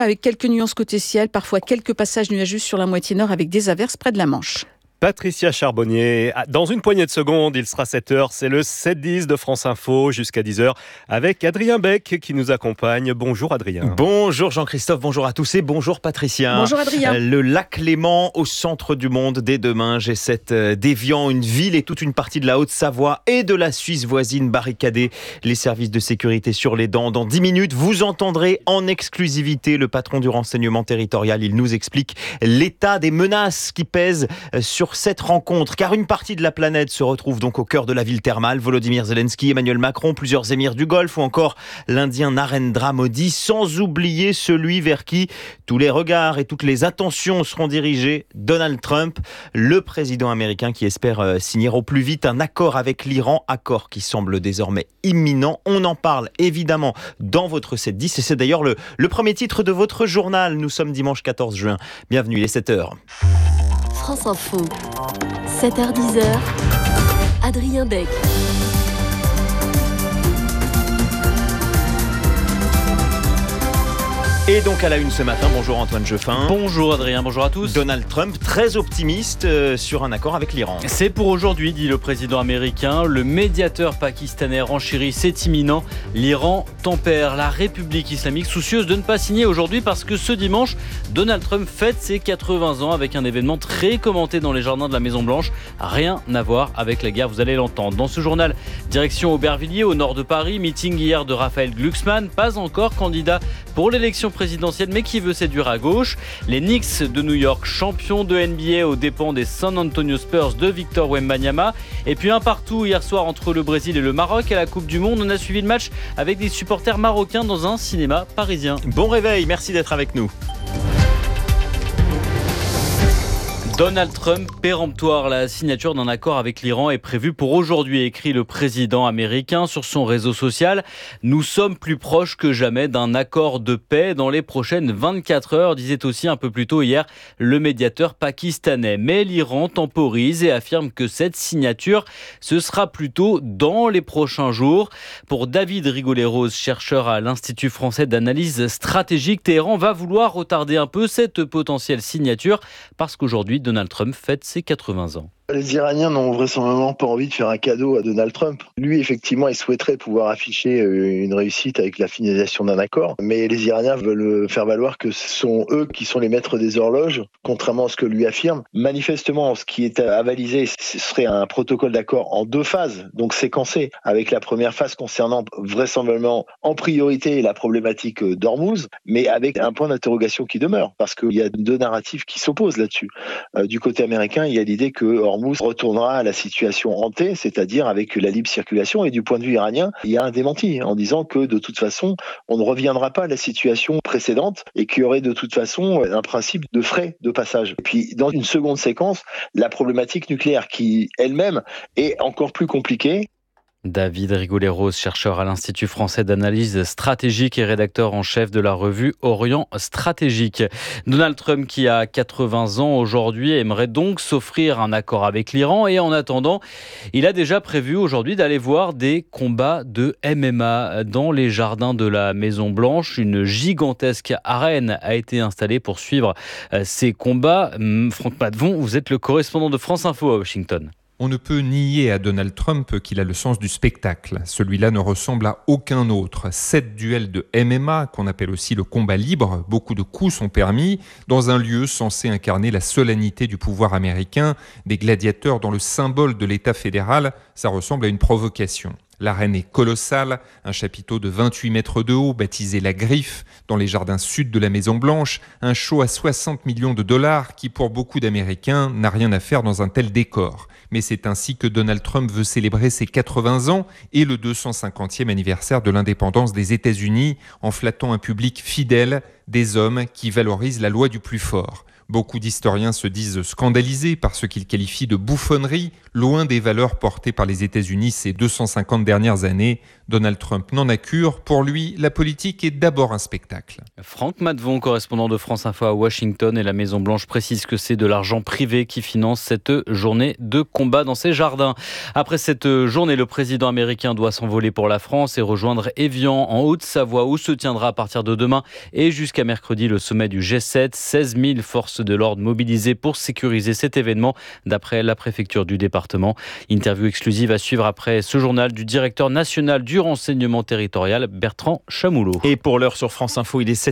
avec quelques nuances côté ciel, parfois quelques passages nuageux sur la moitié nord avec des averses près de la Manche. Patricia Charbonnier, dans une poignée de secondes, il sera 7h, c'est le 7-10 de France Info jusqu'à 10h avec Adrien Beck qui nous accompagne. Bonjour Adrien. Bonjour Jean-Christophe, bonjour à tous et bonjour Patricia. Bonjour Adrien. Le lac Léman au centre du monde dès demain. G7 déviant, une ville et toute une partie de la Haute-Savoie et de la Suisse voisine barricadée. Les services de sécurité sur les dents. Dans 10 minutes, vous entendrez en exclusivité le patron du renseignement territorial. Il nous explique l'état des menaces qui pèsent sur cette rencontre, car une partie de la planète se retrouve donc au cœur de la ville thermale. Volodymyr Zelensky, Emmanuel Macron, plusieurs émirs du Golfe ou encore l'Indien Narendra Modi, sans oublier celui vers qui tous les regards et toutes les attentions seront dirigés, Donald Trump, le président américain qui espère signer au plus vite un accord avec l'Iran, accord qui semble désormais imminent. On en parle évidemment dans votre 7-10 et c'est d'ailleurs le premier titre de votre journal. Nous sommes dimanche 14 juin. Bienvenue, il est 7h. France Info, 7h-10h, Adrien Beck. Et donc à la une ce matin, bonjour Antoine Jeffin. Bonjour Adrien, bonjour à tous. Donald Trump très optimiste sur un accord avec l'Iran. C'est pour aujourd'hui, dit le président américain. Le médiateur pakistanais renchérit, c'est imminent. L'Iran tempère. La République islamique soucieuse de ne pas signer aujourd'hui parce que ce dimanche, Donald Trump fête ses 80 ans avec un événement très commenté dans les jardins de la Maison-Blanche. Rien à voir avec la guerre, vous allez l'entendre. Dans ce journal, direction Aubervilliers, au nord de Paris. Meeting hier de Raphaël Glucksmann, pas encore candidat pour l'élection présidentielle, mais qui veut séduire à gauche. Les Knicks de New York, champions de NBA aux dépens des San Antonio Spurs de Victor Wembanyama. Et puis un partout hier soir entre le Brésil et le Maroc à la Coupe du Monde. On a suivi le match avec des supporters marocains dans un cinéma parisien. Bon réveil, merci d'être avec nous. Donald Trump, péremptoire, la signature d'un accord avec l'Iran est prévue pour aujourd'hui, écrit le président américain sur son réseau social. Nous sommes plus proches que jamais d'un accord de paix dans les prochaines 24 heures, disait aussi un peu plus tôt hier le médiateur pakistanais. Mais l'Iran temporise et affirme que cette signature, ce sera plutôt dans les prochains jours. Pour David Rigolet-Rose, chercheur à l'Institut français d'analyse stratégique, Téhéran va vouloir retarder un peu cette potentielle signature parce qu'aujourd'hui, Donald Trump fête ses 80 ans. Les Iraniens n'ont vraisemblablement pas envie de faire un cadeau à Donald Trump. Lui, effectivement, il souhaiterait pouvoir afficher une réussite avec la finalisation d'un accord. Mais les Iraniens veulent faire valoir que ce sont eux qui sont les maîtres des horloges, contrairement à ce que lui affirme. Manifestement, ce qui est avalisé, ce serait un protocole d'accord en 2 phases, donc séquencé, avec la première phase concernant vraisemblablement en priorité la problématique d'Ormuz, mais avec un point d'interrogation qui demeure, parce qu'il y a 2 narratifs qui s'opposent là-dessus. Du côté américain, il y a l'idée que Ormuz retournera à la situation hantée, c'est-à-dire avec la libre circulation. Et du point de vue iranien, il y a un démenti en disant que de toute façon, on ne reviendra pas à la situation précédente et qu'il y aurait de toute façon un principe de frais de passage. Et puis, dans une seconde séquence, la problématique nucléaire qui, elle-même, est encore plus compliquée. David Rigolet-Rose, chercheur à l'Institut français d'analyse stratégique et rédacteur en chef de la revue Orient Stratégique. Donald Trump, qui a 80 ans aujourd'hui, aimerait donc s'offrir un accord avec l'Iran et en attendant, il a déjà prévu aujourd'hui d'aller voir des combats de MMA dans les jardins de la Maison-Blanche. Une gigantesque arène a été installée pour suivre ces combats. Franck Padvon, vous êtes le correspondant de France Info à Washington. On ne peut nier à Donald Trump qu'il a le sens du spectacle. Celui-là ne ressemble à aucun autre. 7 duels de MMA, qu'on appelle aussi le combat libre, beaucoup de coups sont permis, dans un lieu censé incarner la solennité du pouvoir américain, des gladiateurs dont le symbole de l'État fédéral, ça ressemble à une provocation. L'arène est colossale, un chapiteau de 28 mètres de haut, baptisé La Griffe, dans les jardins sud de la Maison-Blanche, un show à 60 millions de dollars qui, pour beaucoup d'Américains, n'a rien à faire dans un tel décor. Mais c'est ainsi que Donald Trump veut célébrer ses 80 ans et le 250e anniversaire de l'indépendance des États-Unis en flattant un public fidèle, des hommes qui valorisent la loi du plus fort. Beaucoup d'historiens se disent scandalisés par ce qu'ils qualifient de bouffonnerie, loin des valeurs portées par les États-Unis ces 250 dernières années. Donald Trump n'en a cure. Pour lui, la politique est d'abord un spectacle. Franck Matvon, correspondant de France Info à Washington, et la Maison-Blanche précise que c'est de l'argent privé qui finance cette journée de combat dans ses jardins. Après cette journée, le président américain doit s'envoler pour la France et rejoindre Évian en Haute-Savoie où se tiendra à partir de demain et jusqu'à mercredi le sommet du G7. 16 000 forces de l'ordre mobilisées pour sécuriser cet événement d'après la préfecture du département. Interview exclusive à suivre après ce journal du directeur national du renseignement territorial, Bertrand Chamoulot. Et pour l'heure sur France Info, il est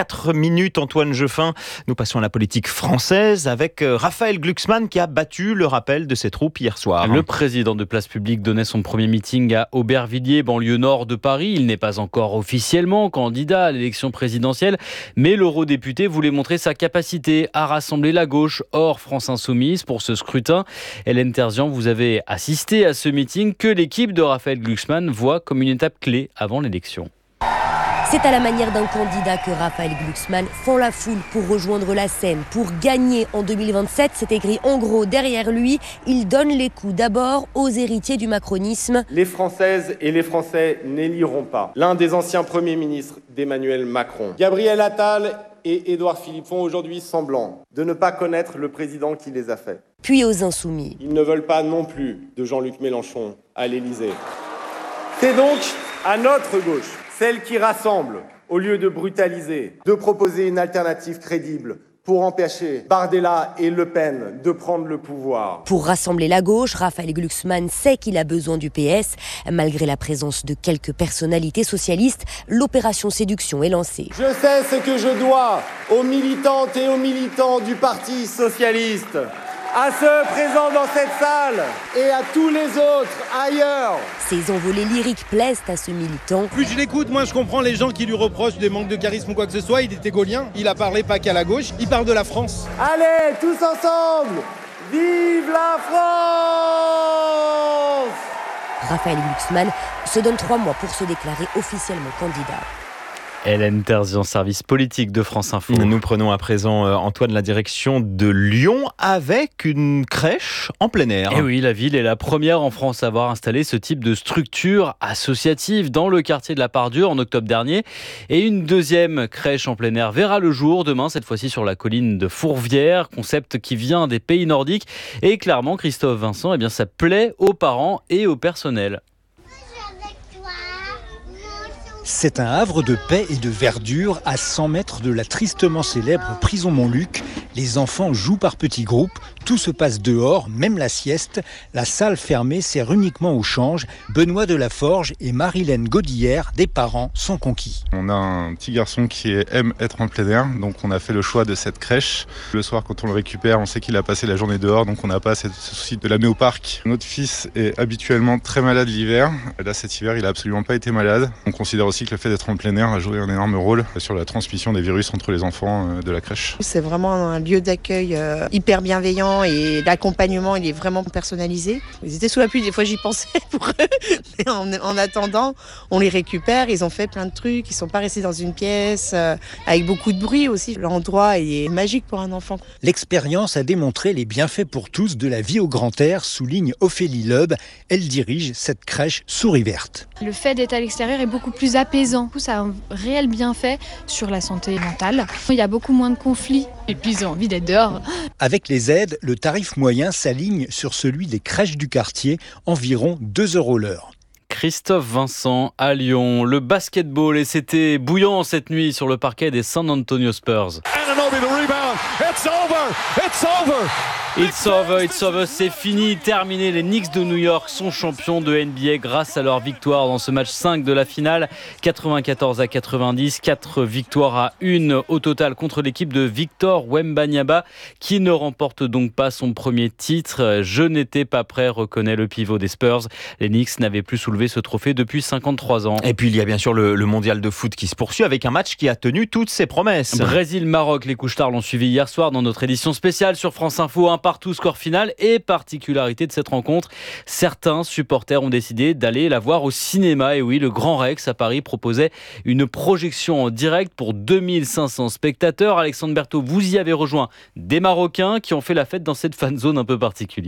7h04, Antoine Jeuffin. Nous passons à la politique française avec Raphaël Glucksmann qui a battu le rappel de ses troupes hier soir. Le président de Place Publique donnait son premier meeting à Aubervilliers, banlieue nord de Paris. Il n'est pas encore officiellement candidat à l'élection présidentielle, mais l'eurodéputé voulait montrer sa capacité à rassembler la gauche hors France Insoumise pour ce scrutin. Hélène Terzian, vous avez assisté à ce meeting que l'équipe de Raphaël Glucksmann voit comme une étape clé avant l'élection. C'est à la manière d'un candidat que Raphaël Glucksmann fend la foule pour rejoindre la scène. Pour gagner en 2027, c'est écrit en gros derrière lui. Il donne les coups d'abord aux héritiers du macronisme. Les Françaises et les Français n'éliront pas l'un des anciens premiers ministres d'Emmanuel Macron. Gabriel Attal et Édouard Philippe font aujourd'hui semblant de ne pas connaître le président qui les a faits. Puis aux Insoumis. Ils ne veulent pas non plus de Jean-Luc Mélenchon à l'Élysée. C'est donc à notre gauche, celle qui rassemble, au lieu de brutaliser, de proposer une alternative crédible pour empêcher Bardella et Le Pen de prendre le pouvoir. Pour rassembler la gauche, Raphaël Glucksmann sait qu'il a besoin du PS. Malgré la présence de quelques personnalités socialistes, l'opération séduction est lancée. Je sais ce que je dois aux militantes et aux militants du Parti socialiste, à ceux présents dans cette salle et à tous les autres ailleurs. Ces envolées lyriques plaisent à ce militant. Plus je l'écoute, moins je comprends les gens qui lui reprochent des manques de charisme ou quoi que ce soit. Il était gaulien, il a parlé pas qu'à la gauche, il parle de la France. Allez, tous ensemble, vive la France! Raphaël Glucksmann se donne 3 mois pour se déclarer officiellement candidat. Hélène Terzian, service politique de France Info. Nous prenons à présent, Antoine, la direction de Lyon avec une crèche en plein air. Et oui, la ville est la première en France à avoir installé ce type de structure associative dans le quartier de la Part-Dieu en octobre dernier. Et une deuxième crèche en plein air verra le jour demain, cette fois-ci sur la colline de Fourvière, concept qui vient des pays nordiques. Et clairement, Christophe Vincent, ça plaît aux parents et au personnel. C'est un havre de paix et de verdure à 100 mètres de la tristement célèbre prison Montluc. Les enfants jouent par petits groupes, tout se passe dehors, même la sieste. La salle fermée sert uniquement au change. Benoît Delaforge et Marilène Godillère, des parents, sont conquis. On a un petit garçon qui aime être en plein air, donc on a fait le choix de cette crèche. Le soir, quand on le récupère, on sait qu'il a passé la journée dehors, donc on n'a pas ce souci de l'amener au parc. Notre fils est habituellement très malade l'hiver. Là, cet hiver, il n'a absolument pas été malade. On considère aussi que le fait d'être en plein air a joué un énorme rôle sur la transmission des virus entre les enfants de la crèche. C'est vraiment un lieu d'accueil hyper bienveillant et l'accompagnement il est vraiment personnalisé. Ils étaient sous la pluie, des fois j'y pensais pour eux, mais en attendant on les récupère, ils ont fait plein de trucs, ils sont pas restés dans une pièce avec beaucoup de bruit aussi. L'endroit est magique pour un enfant. L'expérience a démontré les bienfaits pour tous de la vie au grand air, souligne Ophélie Leub. Elle dirige cette crèche Souris Verte. Le fait d'être à l'extérieur est beaucoup plus apaisant. Ça a un réel bienfait sur la santé mentale. Il y a beaucoup moins de conflits et puis ils ont envie d'être dehors. Avec les aides, le tarif moyen s'aligne sur celui des crèches du quartier, environ 2 € l'heure. Christophe Vincent à Lyon, le basketball, et c'était bouillant cette nuit sur le parquet des San Antonio Spurs. It's over, c'est fini, terminé. Les Knicks de New York sont champions de NBA grâce à leur victoire dans ce match 5 de la finale. 94-90, 4 victoires à 1 au total contre l'équipe de Victor Wembanyama qui ne remporte donc pas son premier titre. Je n'étais pas prêt, reconnaît le pivot des Spurs. Les Knicks n'avaient plus soulevé ce trophée depuis 53 ans. Et puis il y a bien sûr le mondial de foot qui se poursuit avec un match qui a tenu toutes ses promesses. Brésil-Maroc, les couche-tard l'ont suivi hier soir dans notre édition spéciale sur France Info. Un partout, score final. Et particularité de cette rencontre, certains supporters ont décidé d'aller la voir au cinéma. Et oui, le Grand Rex à Paris proposait une projection en direct pour 2500 spectateurs. Alexandre Berthaud, vous y avez rejoint des Marocains qui ont fait la fête dans cette fan zone un peu particulière.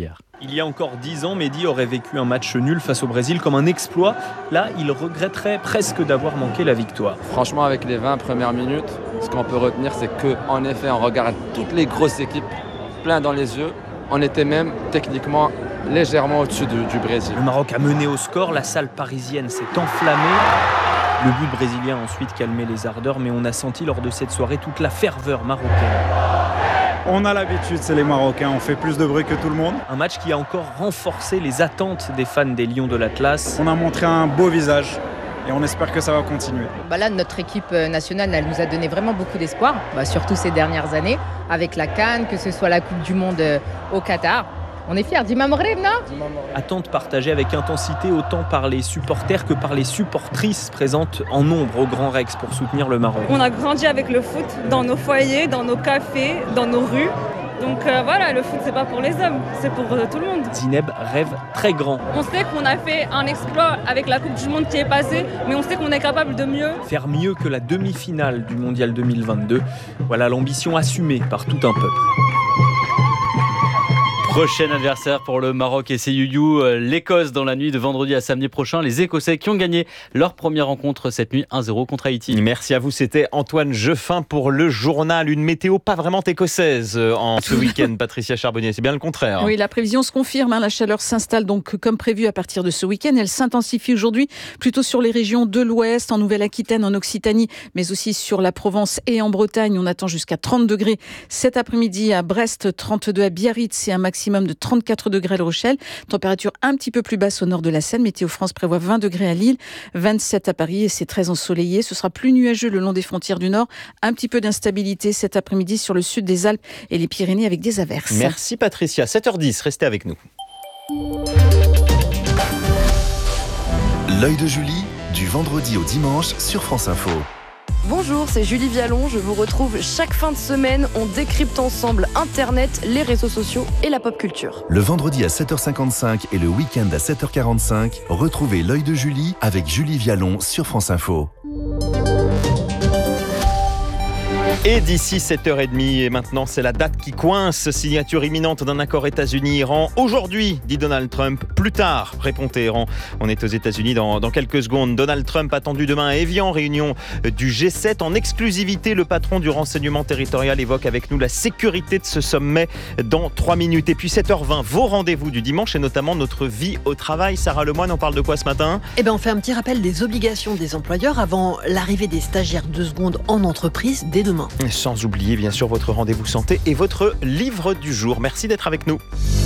Il y a encore 10 ans, Mehdi aurait vécu un match nul face au Brésil comme un exploit. Là, il regretterait presque d'avoir manqué la victoire. Franchement, avec les 20 premières minutes, ce qu'on peut retenir, c'est qu'en effet, on regarde toutes les grosses équipes plein dans les yeux. On était même techniquement légèrement au-dessus du Brésil. Le Maroc a mené au score, la salle parisienne s'est enflammée. Le but brésilien a ensuite calmé les ardeurs, mais on a senti lors de cette soirée toute la ferveur marocaine. On a l'habitude, c'est les Marocains, on fait plus de bruit que tout le monde. Un match qui a encore renforcé les attentes des fans des Lions de l'Atlas. On a montré un beau visage et on espère que ça va continuer. Là, notre équipe nationale, elle nous a donné vraiment beaucoup d'espoir, surtout ces dernières années, avec la CAN, que ce soit la Coupe du Monde au Qatar. On est fiers, Dima Maghreb, non ? Attente partagée avec intensité autant par les supporters que par les supportrices présentes en nombre au Grand Rex pour soutenir le Maroc. On a grandi avec le foot dans nos foyers, dans nos cafés, dans nos rues. Donc voilà, le foot c'est pas pour les hommes, c'est pour tout le monde. Zineb rêve très grand. On sait qu'on a fait un exploit avec la Coupe du Monde qui est passée, mais on sait qu'on est capable de mieux. Faire mieux que la demi-finale du Mondial 2022. Voilà l'ambition assumée par tout un peuple. Prochain adversaire pour le Maroc et ses youyou, l'Écosse dans la nuit de vendredi à samedi prochain. Les Écossais qui ont gagné leur première rencontre cette nuit 1-0 contre Haïti. Merci à vous, c'était Antoine Jeffin pour le journal. Une météo pas vraiment écossaise en ce week-end, Patricia Charbonnier, c'est bien le contraire. Oui, la prévision se confirme, la chaleur s'installe donc comme prévu à partir de ce week-end. Elle s'intensifie aujourd'hui plutôt sur les régions de l'Ouest, en Nouvelle-Aquitaine, en Occitanie, mais aussi sur la Provence et en Bretagne. On attend jusqu'à 30 degrés cet après-midi à Brest, 32 à Biarritz et un maximum de 34 degrés à La Rochelle. Température un petit peu plus basse au nord de la Seine. Météo France prévoit 20 degrés à Lille, 27 à Paris et c'est très ensoleillé. Ce sera plus nuageux le long des frontières du Nord. Un petit peu d'instabilité cet après-midi sur le sud des Alpes et les Pyrénées avec des averses. Merci Patricia. 7h10, restez avec nous. L'œil de Julie, du vendredi au dimanche sur France Info. Bonjour, c'est Julie Vialon. Je vous retrouve chaque fin de semaine. On décrypte ensemble Internet, les réseaux sociaux et la pop culture. Le vendredi à 7h55 et le week-end à 7h45, retrouvez l'œil de Julie avec Julie Vialon sur France Info. Et d'ici 7h30, et maintenant c'est la date qui coince, signature imminente d'un accord États-Unis-Iran. Aujourd'hui, dit Donald Trump, plus tard, répond Téhéran. On est aux États-Unis dans quelques secondes. Donald Trump attendu demain à Évian, réunion du G7. En exclusivité, le patron du renseignement territorial évoque avec nous la sécurité de ce sommet dans 3 minutes. Et puis 7h20, vos rendez-vous du dimanche et notamment notre vie au travail. Sarah Lemoine, on parle de quoi ce matin ? On fait un petit rappel des obligations des employeurs avant l'arrivée des stagiaires 2 secondes en entreprise dès demain. Sans oublier bien sûr votre rendez-vous santé et votre livre du jour. Merci d'être avec nous.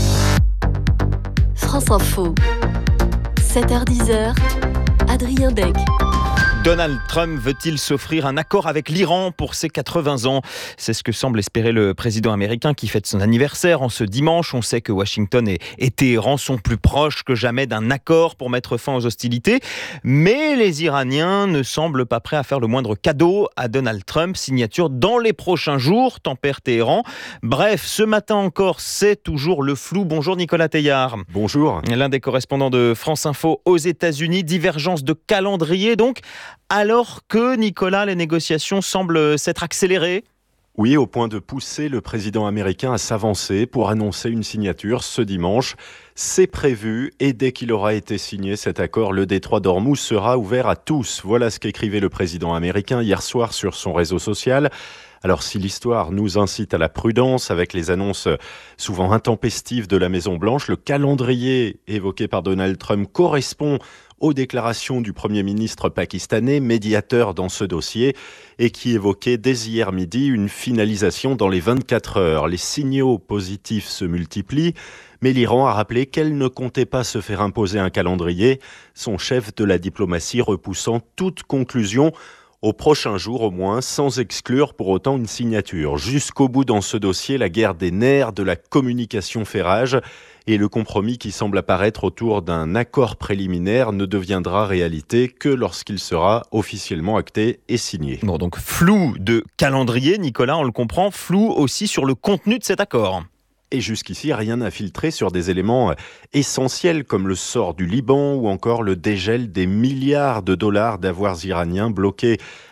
France Info, 7h-10h, Adrien Beck. Donald Trump veut-il s'offrir un accord avec l'Iran pour ses 80 ans ? C'est ce que semble espérer le président américain qui fête son anniversaire en ce dimanche. On sait que Washington et Téhéran sont plus proches que jamais d'un accord pour mettre fin aux hostilités. Mais les Iraniens ne semblent pas prêts à faire le moindre cadeau à Donald Trump. Signature dans les prochains jours, tempère Téhéran. Bref, ce matin encore, c'est toujours le flou. Bonjour Nicolas Teillard. Bonjour. L'un des correspondants de France Info aux États-Unis. Divergence de calendrier donc. Alors que, Nicolas, les négociations semblent s'être accélérées. Oui, au point de pousser le président américain à s'avancer pour annoncer une signature ce dimanche. C'est prévu et dès qu'il aura été signé cet accord, le détroit d'Ormuz sera ouvert à tous. Voilà ce qu'écrivait le président américain hier soir sur son réseau social. Alors si l'histoire nous incite à la prudence avec les annonces souvent intempestives de la Maison-Blanche, le calendrier évoqué par Donald Trump correspond aux déclarations du Premier ministre pakistanais, médiateur dans ce dossier, et qui évoquait dès hier midi une finalisation dans les 24 heures. Les signaux positifs se multiplient, mais l'Iran a rappelé qu'elle ne comptait pas se faire imposer un calendrier, son chef de la diplomatie repoussant toute conclusion aux prochains jours au moins, sans exclure pour autant une signature. Jusqu'au bout dans ce dossier, la guerre des nerfs, de la communication fait rage, et le compromis qui semble apparaître autour d'un accord préliminaire ne deviendra réalité que lorsqu'il sera officiellement acté et signé. Bon, donc flou de calendrier, Nicolas, on le comprend, flou aussi sur le contenu de cet accord. Et jusqu'ici, rien n'a filtré sur des éléments essentiels comme le sort du Liban ou encore le dégel des milliards de dollars d'avoirs iraniens bloqués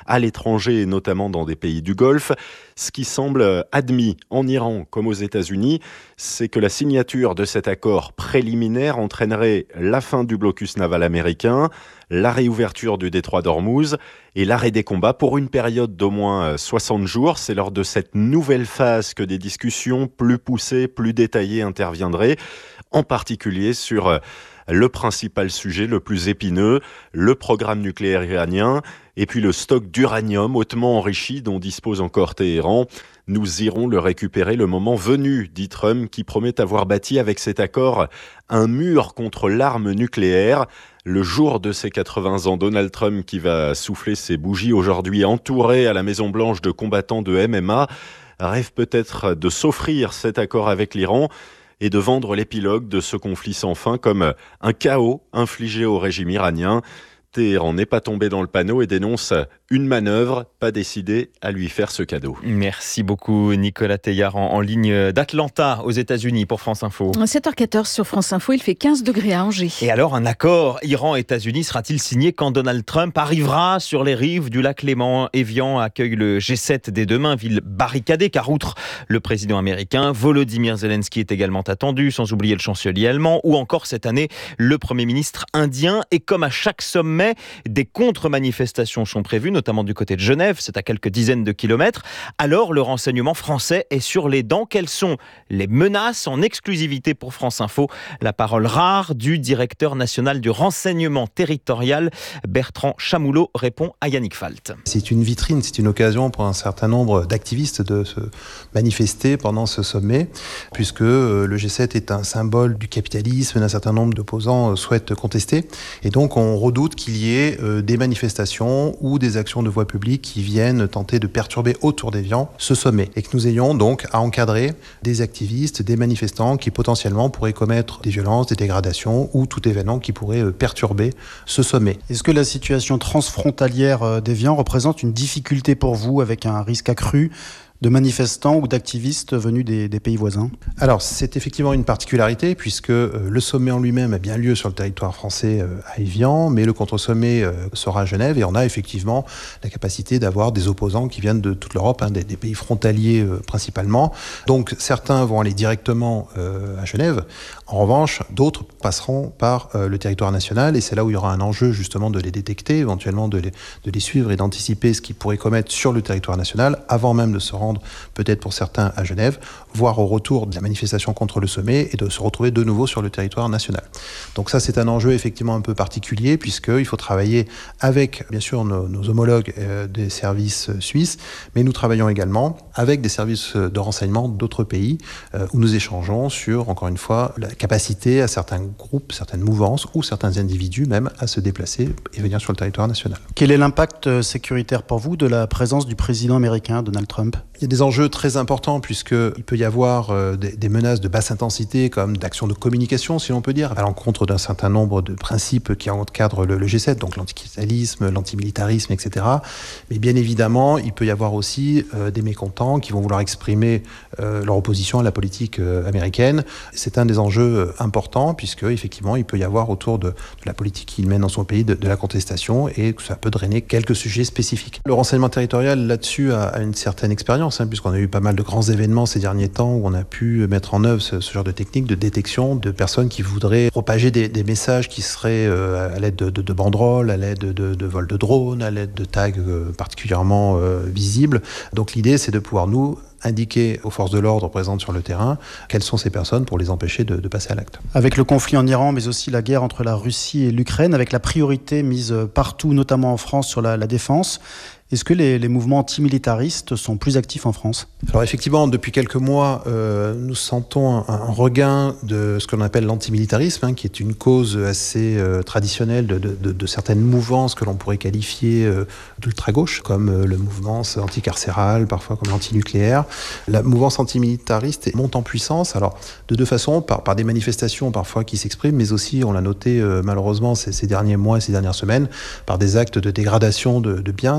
à l'étranger et notamment dans des pays du Golfe. Ce qui semble admis en Iran comme aux États-Unis, c'est que la signature de cet accord préliminaire entraînerait la fin du blocus naval américain, la réouverture du détroit d'Ormuz et l'arrêt des combats pour une période d'au moins 60 jours. C'est lors de cette nouvelle phase que des discussions plus poussées, plus détaillées interviendraient, en particulier sur le principal sujet le plus épineux, le programme nucléaire iranien et puis le stock d'uranium hautement enrichi dont dispose encore Téhéran. Nous irons le récupérer le moment venu, dit Trump, qui promet avoir bâti avec cet accord un mur contre l'arme nucléaire. Le jour de ses 80 ans, Donald Trump, qui va souffler ses bougies aujourd'hui, entouré à la Maison-Blanche de combattants de MMA, rêve peut-être de s'offrir cet accord avec l'Iran et de vendre l'épilogue de ce conflit sans fin comme un chaos infligé au régime iranien. Téhéran n'est pas tombé dans le panneau et dénonce une manœuvre pas décidée à lui faire ce cadeau. Merci beaucoup Nicolas Teilhard en ligne d'Atlanta aux États-Unis pour France Info. 7h14 sur France Info, il fait 15 degrés à Angers. Et alors un accord Iran-États-Unis sera-t-il signé quand Donald Trump arrivera sur les rives du lac Léman? Évian accueille le G7 dès demain, ville barricadée car outre le président américain, Volodymyr Zelensky est également attendu, sans oublier le chancelier allemand ou encore cette année le Premier ministre indien. Et comme à chaque sommet, des contre-manifestations sont prévues, notamment du côté de Genève, c'est à quelques dizaines de kilomètres. Alors, le renseignement français est sur les dents. Quelles sont les menaces en exclusivité pour France Info? La parole rare du directeur national du renseignement territorial, Bertrand Chamoulot, répond à Yannick Falt. C'est une vitrine, c'est une occasion pour un certain nombre d'activistes de se manifester pendant ce sommet, puisque le G7 est un symbole du capitalisme, d'un certain nombre d'opposants souhaitent contester. Et donc, on redoute qu'il y ait des manifestations ou des actions de voie publique qui viennent tenter de perturber autour d'Évian ce sommet. Et que nous ayons donc à encadrer des activistes, des manifestants qui potentiellement pourraient commettre des violences, des dégradations ou tout événement qui pourrait perturber ce sommet. Est-ce que la situation transfrontalière d'Évian représente une difficulté pour vous avec un risque accru de manifestants ou d'activistes venus des pays voisins? Alors, c'est effectivement une particularité puisque le sommet en lui-même a bien lieu sur le territoire français à Évian, mais le contre-sommet sera à Genève et on a effectivement la capacité d'avoir des opposants qui viennent de toute l'Europe, des pays frontaliers principalement. Donc, certains vont aller directement à Genève. En revanche, d'autres passeront par le territoire national et c'est là où il y aura un enjeu justement de les détecter, éventuellement de les suivre et d'anticiper ce qu'ils pourraient commettre sur le territoire national avant même de se rendre peut-être pour certains à Genève, voire au retour de la manifestation contre le sommet et de se retrouver de nouveau sur le territoire national. Donc ça, c'est un enjeu effectivement un peu particulier puisqu'il faut travailler avec, bien sûr, nos homologues des services suisses, mais nous travaillons également avec des services de renseignement d'autres pays où nous échangeons sur, encore une fois, la capacité à certains groupes, certaines mouvances ou certains individus même à se déplacer et venir sur le territoire national. Quel est l'impact sécuritaire pour vous de la présence du président américain Donald Trump? Il y a des enjeux très importants puisqu'il peut y avoir des menaces de basse intensité comme d'actions de communication, si l'on peut dire, à l'encontre d'un certain nombre de principes qui encadrent le G7, donc l'antiquitalisme, l'antimilitarisme, etc. Mais bien évidemment, il peut y avoir aussi des mécontents qui vont vouloir exprimer leur opposition à la politique américaine. C'est un des enjeux importants puisque effectivement, il peut y avoir autour de la politique qu'il mène dans son pays de la contestation et que ça peut drainer quelques sujets spécifiques. Le renseignement territorial là-dessus a une certaine expérience, puisqu'on a eu pas mal de grands événements ces derniers temps où on a pu mettre en œuvre ce genre de technique de détection de personnes qui voudraient propager des messages qui seraient à l'aide de banderoles, à l'aide de vols de drones, à l'aide de tags particulièrement visibles. Donc l'idée, c'est de pouvoir nous indiquer aux forces de l'ordre présentes sur le terrain quelles sont ces personnes pour les empêcher de passer à l'acte. Avec le conflit en Iran, mais aussi la guerre entre la Russie et l'Ukraine, avec la priorité mise partout, notamment en France, sur la défense, est-ce que les mouvements antimilitaristes sont plus actifs en France? Alors effectivement, depuis quelques mois, nous sentons un regain de ce qu'on appelle l'antimilitarisme, qui est une cause assez traditionnelle de certaines mouvances que l'on pourrait qualifier d'ultra-gauche, comme le mouvement anticarcéral, parfois comme l'antinucléaire. La mouvance antimilitariste monte en puissance, alors de deux façons, par des manifestations parfois qui s'expriment, mais aussi, on l'a noté malheureusement ces derniers mois, ces dernières semaines, par des actes de dégradation de biens, ce que l'on pourrait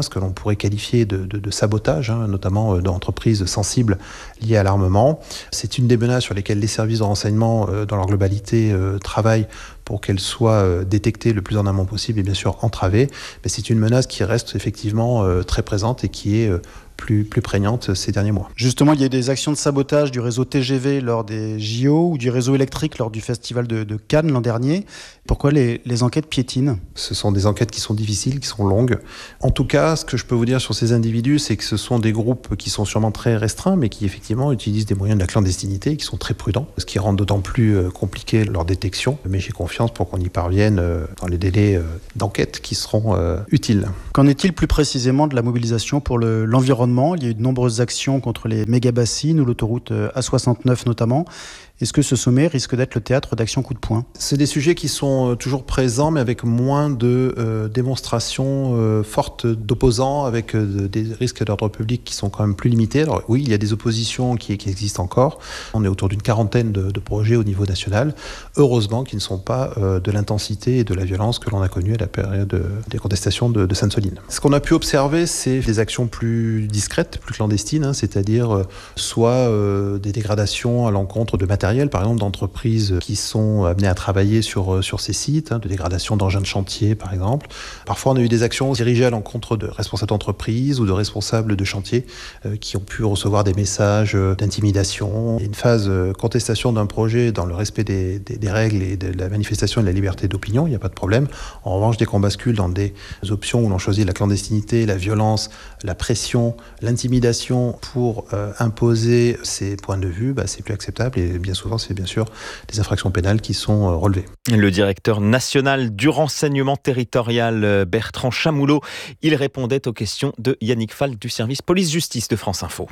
pourrait qualifier de sabotage, notamment d'entreprises sensibles liées à l'armement. C'est une des menaces sur lesquelles les services de renseignement, dans leur globalité, travaillent pour qu'elle soit détectée le plus en amont possible et bien sûr entravée. Mais c'est une menace qui reste effectivement très présente et qui est plus prégnante ces derniers mois. Justement, il y a eu des actions de sabotage du réseau TGV lors des JO ou du réseau électrique lors du festival de Cannes l'an dernier. Pourquoi les enquêtes piétinent ? Ce sont des enquêtes qui sont difficiles, qui sont longues. En tout cas, ce que je peux vous dire sur ces individus, c'est que ce sont des groupes qui sont sûrement très restreints, mais qui effectivement utilisent des moyens de la clandestinité et qui sont très prudents, ce qui rend d'autant plus compliqué leur détection. Mais j'ai confiance pour qu'on y parvienne dans les délais d'enquête qui seront utiles. Qu'en est-il plus précisément de la mobilisation pour l'environnement ? Il y a eu de nombreuses actions contre les méga-bassines ou l'autoroute A69 notamment. Est-ce que ce sommet risque d'être le théâtre d'actions coup de poing ? C'est des sujets qui sont toujours présents, mais avec moins de démonstrations fortes d'opposants, avec des risques d'ordre public qui sont quand même plus limités. Alors oui, il y a des oppositions qui existent encore. On est autour d'une quarantaine de projets au niveau national, heureusement qui ne sont pas de l'intensité et de la violence que l'on a connue à la période des contestations de Sainte-Soline. Ce qu'on a pu observer, c'est des actions plus discrètes, plus clandestines, c'est-à-dire soit des dégradations à l'encontre de matériel, par exemple d'entreprises qui sont amenées à travailler sur ces sites, de dégradation d'engins de chantier par exemple. Parfois on a eu des actions dirigées à l'encontre de responsables d'entreprise ou de responsables de chantier qui ont pu recevoir des messages d'intimidation. Il y a une phase contestation d'un projet dans le respect des règles et de la manifestation et de la liberté d'opinion, il n'y a pas de problème. En revanche, dès qu'on bascule dans des options où l'on choisit la clandestinité, la violence, la pression, l'intimidation pour imposer ses points de vue, c'est plus acceptable et bien souvent, c'est bien sûr des infractions pénales qui sont relevées. Le directeur national du renseignement territorial, Bertrand Chamoulot, il répondait aux questions de Yannick Fall du service police-justice de France Info.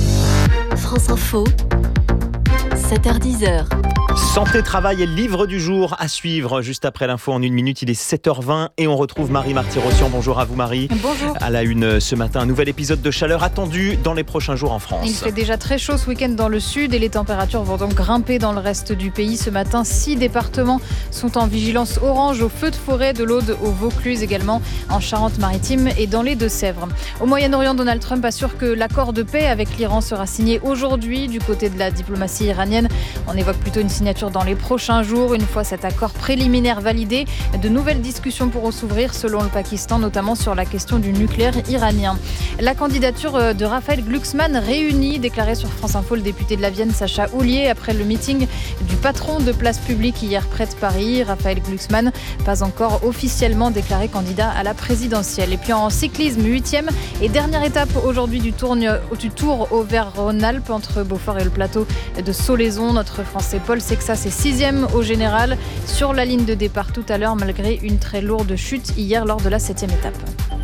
France Info, 7h-10h. Santé, travail et livre du jour à suivre juste après l'info en 1 minute. Il est 7h20 et on retrouve Marie Marty-Rossian. Bonjour à vous Marie. Bonjour. À la une ce matin, un nouvel épisode de chaleur attendu dans les prochains jours en France. Il fait déjà très chaud ce week-end dans le sud et les températures vont donc grimper dans le reste du pays. Ce matin, 6 départements sont en vigilance orange, au feu de forêt, de l'Aude au Vaucluse également, en Charente-Maritime et dans les Deux-Sèvres. Au Moyen-Orient, Donald Trump assure que l'accord de paix avec l'Iran sera signé aujourd'hui. Du côté de la diplomatie iranienne, on évoque plutôt une signature dans les prochains jours. Une fois cet accord préliminaire validé, de nouvelles discussions pourront s'ouvrir selon le Pakistan, notamment sur la question du nucléaire iranien. La candidature de Raphaël Glucksmann réunit, déclaré sur France Info le député de la Vienne Sacha Houlier après le meeting du patron de Place Publique hier près de Paris. Raphaël Glucksmann, pas encore officiellement déclaré candidat à la présidentielle. Et puis en cyclisme, 8e et dernière étape aujourd'hui du Tour Auvergne-Rhône-Alpes entre Beaufort et le plateau de Solaison. Notre Français Paul Sexas est 6e au général sur la ligne de départ tout à l'heure malgré une très lourde chute hier lors de la 7e étape.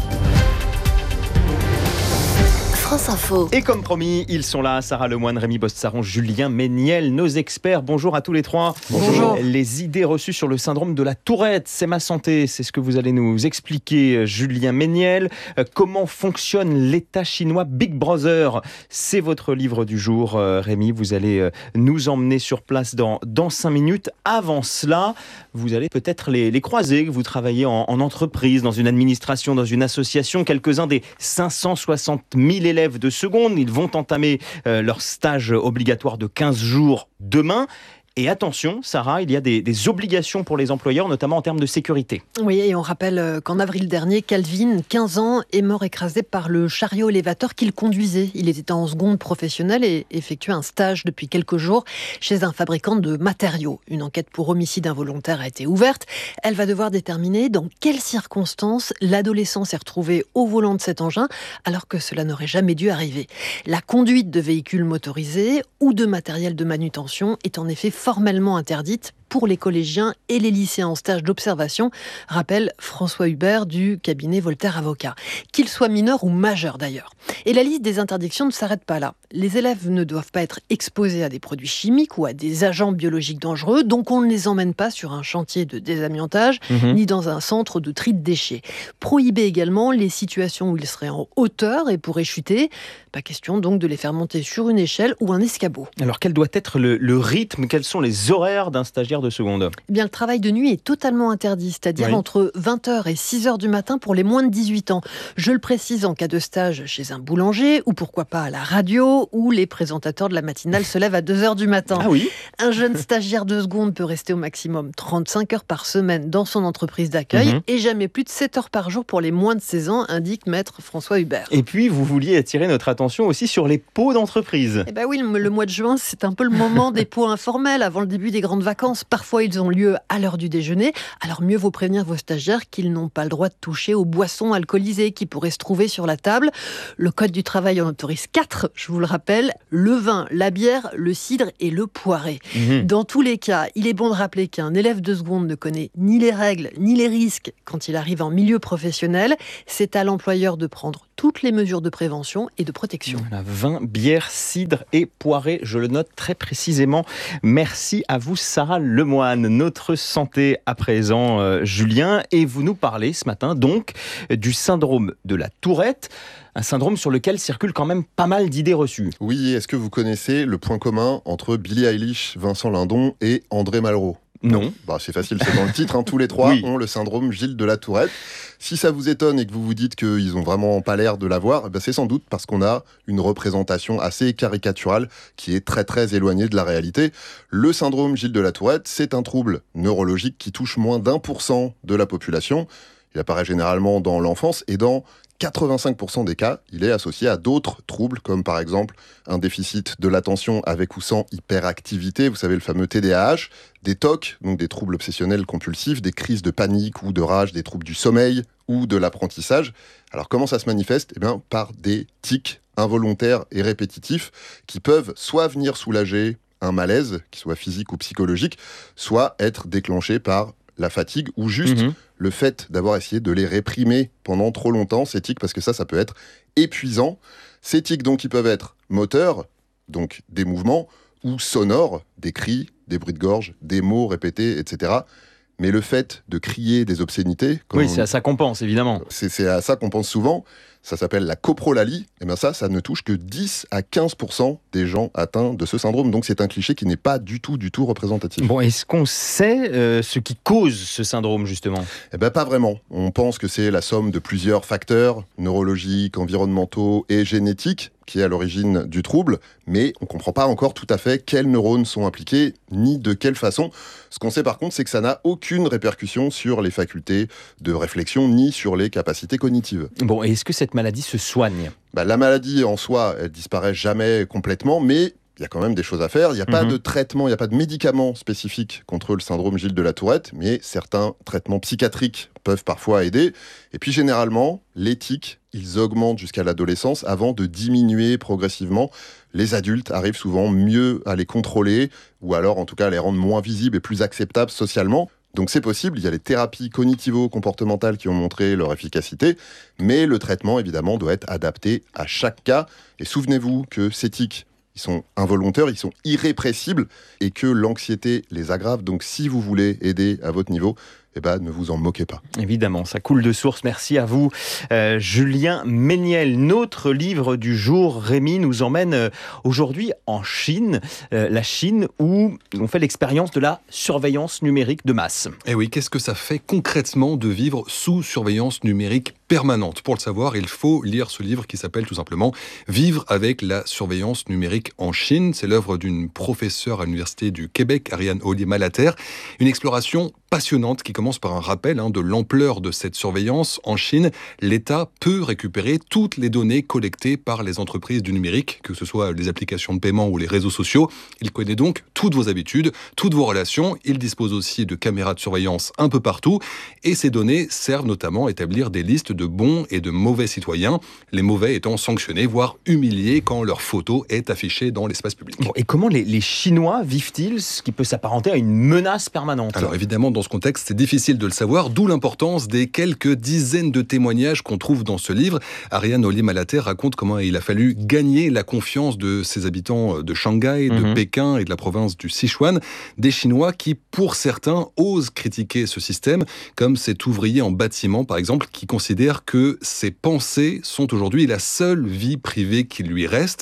France Info. Et comme promis, ils sont là, Sarah Lemoine, Rémi Bossaron, Julien Méniel, nos experts. Bonjour à tous les trois. Bonjour. Les idées reçues sur le syndrome de la Tourette, c'est ma santé, c'est ce que vous allez nous expliquer, Julien Méniel. Comment fonctionne l'État chinois Big Brother? C'est votre livre du jour, Rémi. Vous allez nous emmener sur place dans 5 minutes. Avant cela, vous allez peut-être les croiser, que vous travaillez en entreprise, dans une administration, dans une association. Quelques-uns des 560 000 élèves de seconde, ils vont entamer leur stage obligatoire de 15 jours demain. Et attention, Sarah, il y a des obligations pour les employeurs, notamment en termes de sécurité. Oui, et on rappelle qu'en avril dernier, Calvin, 15 ans, est mort écrasé par le chariot élévateur qu'il conduisait. Il était en seconde professionnelle et effectuait un stage depuis quelques jours chez un fabricant de matériaux. Une enquête pour homicide involontaire a été ouverte. Elle va devoir déterminer dans quelles circonstances l'adolescent s'est retrouvé au volant de cet engin, alors que cela n'aurait jamais dû arriver. La conduite de véhicules motorisés ou de matériel de manutention est en effet formellement interdite pour les collégiens et les lycéens en stage d'observation, rappelle François Hubert du cabinet Voltaire Avocat. Qu'ils soient mineurs ou majeurs d'ailleurs. Et la liste des interdictions ne s'arrête pas là. Les élèves ne doivent pas être exposés à des produits chimiques ou à des agents biologiques dangereux, donc on ne les emmène pas sur un chantier de désamiantage, ni dans un centre de tri de déchets. Prohiber également les situations où ils seraient en hauteur et pourraient chuter. Pas question donc de les faire monter sur une échelle ou un escabeau. Alors quel doit être le rythme? Quels sont les horaires d'un stagiaire paires de secondes. Eh bien, le travail de nuit est totalement interdit, c'est-à-dire entre 20h et 6h du matin pour les moins de 18 ans. Je le précise en cas de stage chez un boulanger ou pourquoi pas à la radio où les présentateurs de la matinale se lèvent à 2h du matin. Ah oui. Un jeune stagiaire de seconde peut rester au maximum 35 heures par semaine dans son entreprise d'accueil et jamais plus de 7 heures par jour pour les moins de 16 ans, indique maître François Hubert. Et puis, vous vouliez attirer notre attention aussi sur les pots d'entreprise. Eh ben oui, le mois de juin, c'est un peu le moment des pots informels avant le début des grandes vacances. Parfois, ils ont lieu à l'heure du déjeuner. Alors, mieux vaut prévenir vos stagiaires qu'ils n'ont pas le droit de toucher aux boissons alcoolisées qui pourraient se trouver sur la table. Le Code du travail en autorise 4, je vous le rappelle, le vin, la bière, le cidre et le poiré. Dans tous les cas, il est bon de rappeler qu'un élève de seconde ne connaît ni les règles ni les risques quand il arrive en milieu professionnel. C'est à l'employeur de prendre toutes les mesures de prévention et de protection. Voilà, vin, bière, cidre et poiré, je le note très précisément. Merci à vous Sarah Lemoine. Notre santé à présent, Julien, et vous nous parlez ce matin donc du syndrome de la Tourette. Un syndrome sur lequel circulent quand même pas mal d'idées reçues. Oui, est-ce que vous connaissez le point commun entre Billie Eilish, Vincent Lindon et André Malraux ? Non. C'est facile, c'est dans le titre. Tous les trois ont le syndrome Gilles de la Tourette. Si ça vous étonne et que vous vous dites qu'ils n'ont vraiment pas l'air de l'avoir, c'est sans doute parce qu'on a une représentation assez caricaturale qui est très très éloignée de la réalité. Le syndrome Gilles de la Tourette, c'est un trouble neurologique qui touche moins d'1% de la population. Il apparaît généralement dans l'enfance et dans 85% des cas, il est associé à d'autres troubles, comme par exemple un déficit de l'attention avec ou sans hyperactivité, vous savez le fameux TDAH, des TOC, donc des troubles obsessionnels compulsifs, des crises de panique ou de rage, des troubles du sommeil ou de l'apprentissage. Alors comment ça se manifeste ? Par des tics involontaires et répétitifs qui peuvent soit venir soulager un malaise, qu'il soit physique ou psychologique, soit être déclenchés par la fatigue ou juste le fait d'avoir essayé de les réprimer pendant trop longtemps, ces tics, parce que ça peut être épuisant. Ces tics, donc, ils peuvent être moteurs, donc des mouvements, ou sonores, des cris, des bruits de gorge, des mots répétés, etc. Mais le fait de crier des obscénités... c'est à ça qu'on pense, évidemment. C'est à ça qu'on pense souvent. Ça s'appelle la coprolalie. Et ça ne touche que 10 à 15% des gens atteints de ce syndrome. Donc c'est un cliché qui n'est pas du tout représentatif. Bon, est-ce qu'on sait ce qui cause ce syndrome, justement ? Pas vraiment. On pense que c'est la somme de plusieurs facteurs neurologiques, environnementaux et génétiques qui est à l'origine du trouble, mais on ne comprend pas encore tout à fait quels neurones sont impliqués, ni de quelle façon. Ce qu'on sait par contre, c'est que ça n'a aucune répercussion sur les facultés de réflexion, ni sur les capacités cognitives. Bon, et est-ce que cette maladie se soigne ? La maladie en soi, elle disparaît jamais complètement, mais il y a quand même des choses à faire. Il n'y a pas de traitement, il n'y a pas de médicaments spécifiques contre le syndrome Gilles de la Tourette, mais certains traitements psychiatriques peuvent parfois aider. Et puis généralement, les tics, ils augmentent jusqu'à l'adolescence avant de diminuer progressivement. Les adultes arrivent souvent mieux à les contrôler, ou alors en tout cas à les rendre moins visibles et plus acceptables socialement. Donc c'est possible, il y a les thérapies cognitivo-comportementales qui ont montré leur efficacité, mais le traitement évidemment doit être adapté à chaque cas. Et souvenez-vous que ces tics, ils sont involontaires, ils sont irrépressibles et que l'anxiété les aggrave. Donc si vous voulez aider à votre niveau, ne vous en moquez pas. Évidemment, ça coule de source. Merci à vous, Julien Méniel. Notre livre du jour, Rémi, nous emmène aujourd'hui en Chine. La Chine où on fait l'expérience de la surveillance numérique de masse. Et oui, qu'est-ce que ça fait concrètement de vivre sous surveillance numérique permanente ? Pour le savoir, il faut lire ce livre qui s'appelle tout simplement « Vivre avec la surveillance numérique en Chine ». C'est l'œuvre d'une professeure à l'Université du Québec, Ariane Ollier-Malater. Une exploration passionnante qui commence par un rappel de l'ampleur de cette surveillance. En Chine, l'État peut récupérer toutes les données collectées par les entreprises du numérique, que ce soit les applications de paiement ou les réseaux sociaux. Il connaît donc toutes vos habitudes, toutes vos relations. Il dispose aussi de caméras de surveillance un peu partout. Et ces données servent notamment à établir des listes de bons et de mauvais citoyens, les mauvais étant sanctionnés, voire humiliés quand leur photo est affichée dans l'espace public. Bon, et comment les Chinois vivent-ils ce qui peut s'apparenter à une menace permanente ? Alors évidemment, dans ce contexte, c'est difficile de le savoir, d'où l'importance des quelques dizaines de témoignages qu'on trouve dans ce livre. Ariane Ollier-Malater raconte comment il a fallu gagner la confiance de ses habitants de Shanghai, de Pékin et de la province du Sichuan, des Chinois qui, pour certains, osent critiquer ce système, comme cet ouvrier en bâtiment, par exemple, qui considère que ses pensées sont aujourd'hui la seule vie privée qui lui reste.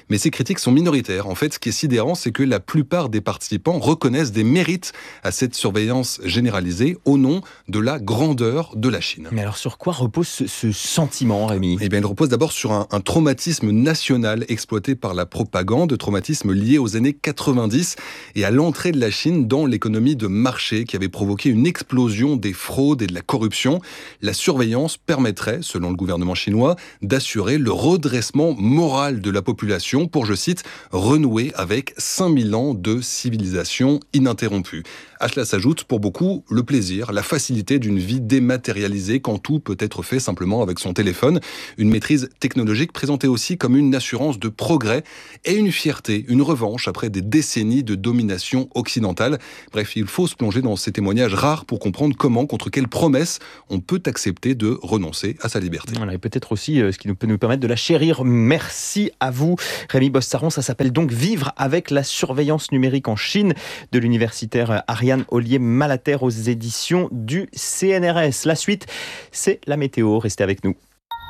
Mais ces critiques sont minoritaires. En fait, ce qui est sidérant, c'est que la plupart des participants reconnaissent des mérites à cette surveillance généralisée au nom de la grandeur de la Chine. Mais alors sur quoi repose ce sentiment, Rémi ? Eh bien, il repose d'abord sur un traumatisme national exploité par la propagande, traumatisme lié aux années 90 et à l'entrée de la Chine dans l'économie de marché qui avait provoqué une explosion des fraudes et de la corruption. La surveillance permettrait, selon le gouvernement chinois, d'assurer le redressement moral de la population pour, je cite, renouer avec 5000 ans de civilisation ininterrompue. À cela s'ajoute pour beaucoup le plaisir, la facilité d'une vie dématérialisée quand tout peut être fait simplement avec son téléphone. Une maîtrise technologique présentée aussi comme une assurance de progrès et une fierté, une revanche après des décennies de domination occidentale. Bref, il faut se plonger dans ces témoignages rares pour comprendre comment, contre quelles promesses, on peut accepter de renoncer à sa liberté. Voilà, et peut-être aussi ce qui peut nous permettre de la chérir. Merci à vous, Rémi Bostaron. Ça s'appelle donc Vivre avec la surveillance numérique en Chine de l'universitaire Ariane Ollier-Malater aux éditions du CNRS. La suite, c'est la météo. Restez avec nous.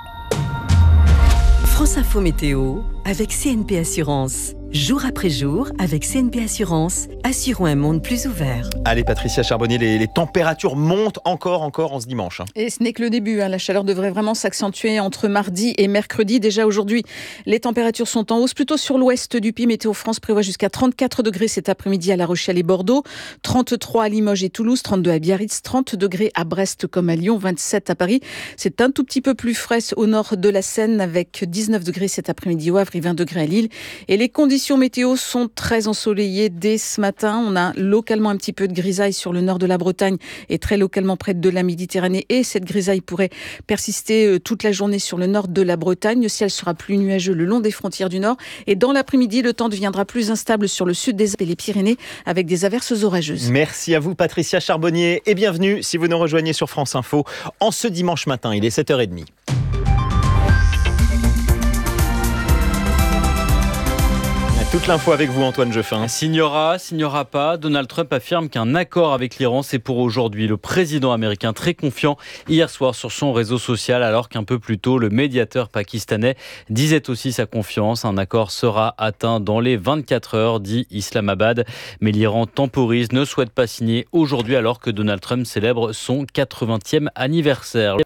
France Info Météo avec CNP Assurance. Jour après jour, avec CNP Assurance, assurons un monde plus ouvert. Allez, Patricia Charbonnier, les températures montent encore en ce dimanche. Et ce n'est que le début. La chaleur devrait vraiment s'accentuer entre mardi et mercredi. Déjà aujourd'hui, les températures sont en hausse. Plutôt sur l'ouest du pays, Météo France prévoit jusqu'à 34 degrés cet après-midi à La Rochelle et Bordeaux, 33 à Limoges et Toulouse, 32 à Biarritz, 30 degrés à Brest comme à Lyon, 27 à Paris. C'est un tout petit peu plus frais au nord de la Seine avec 19 degrés cet après-midi au Havre et 20 degrés à Lille. Et les conditions météo sont très ensoleillées dès ce matin. On a localement un petit peu de grisaille sur le nord de la Bretagne et très localement près de la Méditerranée. Et cette grisaille pourrait persister toute la journée sur le nord de la Bretagne. Le ciel sera plus nuageux le long des frontières du nord. Et dans l'après-midi, le temps deviendra plus instable sur le sud des Alpes et les Pyrénées avec des averses orageuses. Merci à vous, Patricia Charbonnier. Et bienvenue si vous nous rejoignez sur France Info en ce dimanche matin. Il est 7h30. Toute l'info avec vous, Antoine Jeffin. Signera pas, Donald Trump affirme qu'un accord avec l'Iran, c'est pour aujourd'hui. Le président américain très confiant hier soir sur son réseau social, alors qu'un peu plus tôt, le médiateur pakistanais disait aussi sa confiance. Un accord sera atteint dans les 24 heures, dit Islamabad. Mais l'Iran temporise, ne souhaite pas signer aujourd'hui, alors que Donald Trump célèbre son 80e anniversaire.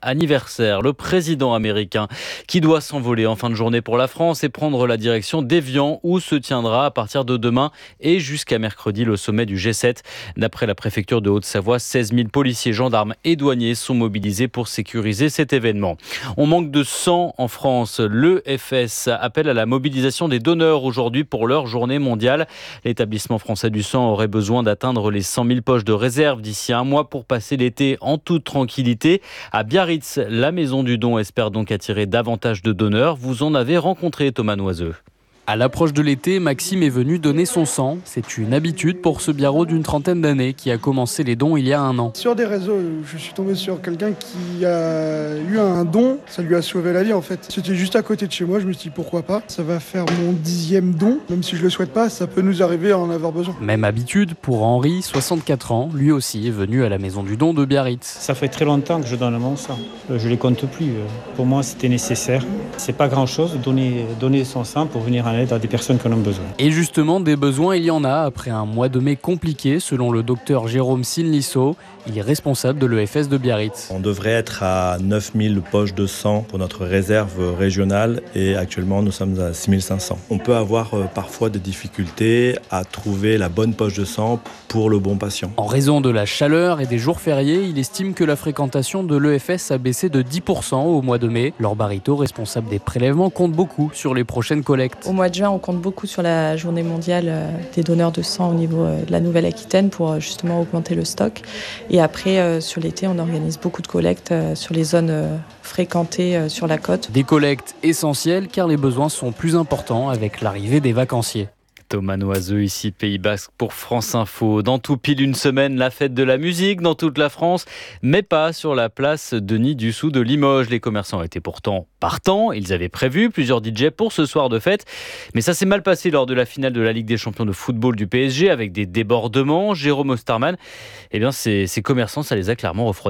Le président américain qui doit s'envoler en fin de journée pour la France et prendre la direction d'Évian, où se tiendra à partir de demain et jusqu'à mercredi le sommet du G7. D'après la préfecture de Haute-Savoie, 16 000 policiers, gendarmes et douaniers sont mobilisés pour sécuriser cet événement. On manque de sang en France. L'EFS appelle à la mobilisation des donneurs aujourd'hui pour leur journée mondiale. L'établissement français du sang aurait besoin d'atteindre les 100 000 poches de réserve d'ici un mois pour passer l'été en toute tranquillité. À Biarritz, la Maison du Don espère donc attirer davantage de donneurs. Vous en avez rencontré, Thomas Noiseux. À l'approche de l'été, Maxime est venu donner son sang. C'est une habitude pour ce biarrot d'une trentaine d'années qui a commencé les dons il y a un an. Sur des réseaux, je suis tombé sur quelqu'un qui a eu un don. Ça lui a sauvé la vie en fait. C'était juste à côté de chez moi, je me suis dit pourquoi pas. Ça va faire mon 10e don. Même si je le souhaite pas, ça peut nous arriver à en avoir besoin. Même habitude pour Henri, 64 ans. Lui aussi est venu à la Maison du Don de Biarritz. Ça fait très longtemps que je donne mon sang. Je les compte plus. Pour moi, c'était nécessaire. C'est pas grand chose de donner son sang pour venir en aide à des personnes qui en ont besoin. Et justement, des besoins, il y en a après un mois de mai compliqué, selon le docteur Jérôme Sinlisso. Il est responsable de l'EFS de Biarritz. On devrait être à 9000 poches de sang pour notre réserve régionale et actuellement nous sommes à 6500. On peut avoir parfois des difficultés à trouver la bonne poche de sang pour le bon patient. En raison de la chaleur et des jours fériés, il estime que la fréquentation de l'EFS a baissé de 10% au mois de mai. Laure Barito, responsable des prélèvements, compte beaucoup sur les prochaines collectes. Au mois de juin, on compte beaucoup sur la journée mondiale des donneurs de sang au niveau de la Nouvelle-Aquitaine pour justement augmenter le stock. Et après, sur l'été, on organise beaucoup de collectes sur les zones fréquentées sur la côte. Des collectes essentielles car les besoins sont plus importants avec l'arrivée des vacanciers. Thomas Noiseux, ici Pays Basque pour France Info. Dans tout pile une semaine, la fête de la musique dans toute la France, mais pas sur la place Denis-Dussou de Limoges. Les commerçants étaient pourtant partants. Ils avaient prévu plusieurs DJ pour ce soir de fête. Mais ça s'est mal passé lors de la finale de la Ligue des champions de football du PSG avec des débordements. Jérôme Osterman, eh bien, ces commerçants, ça les a clairement refroidis.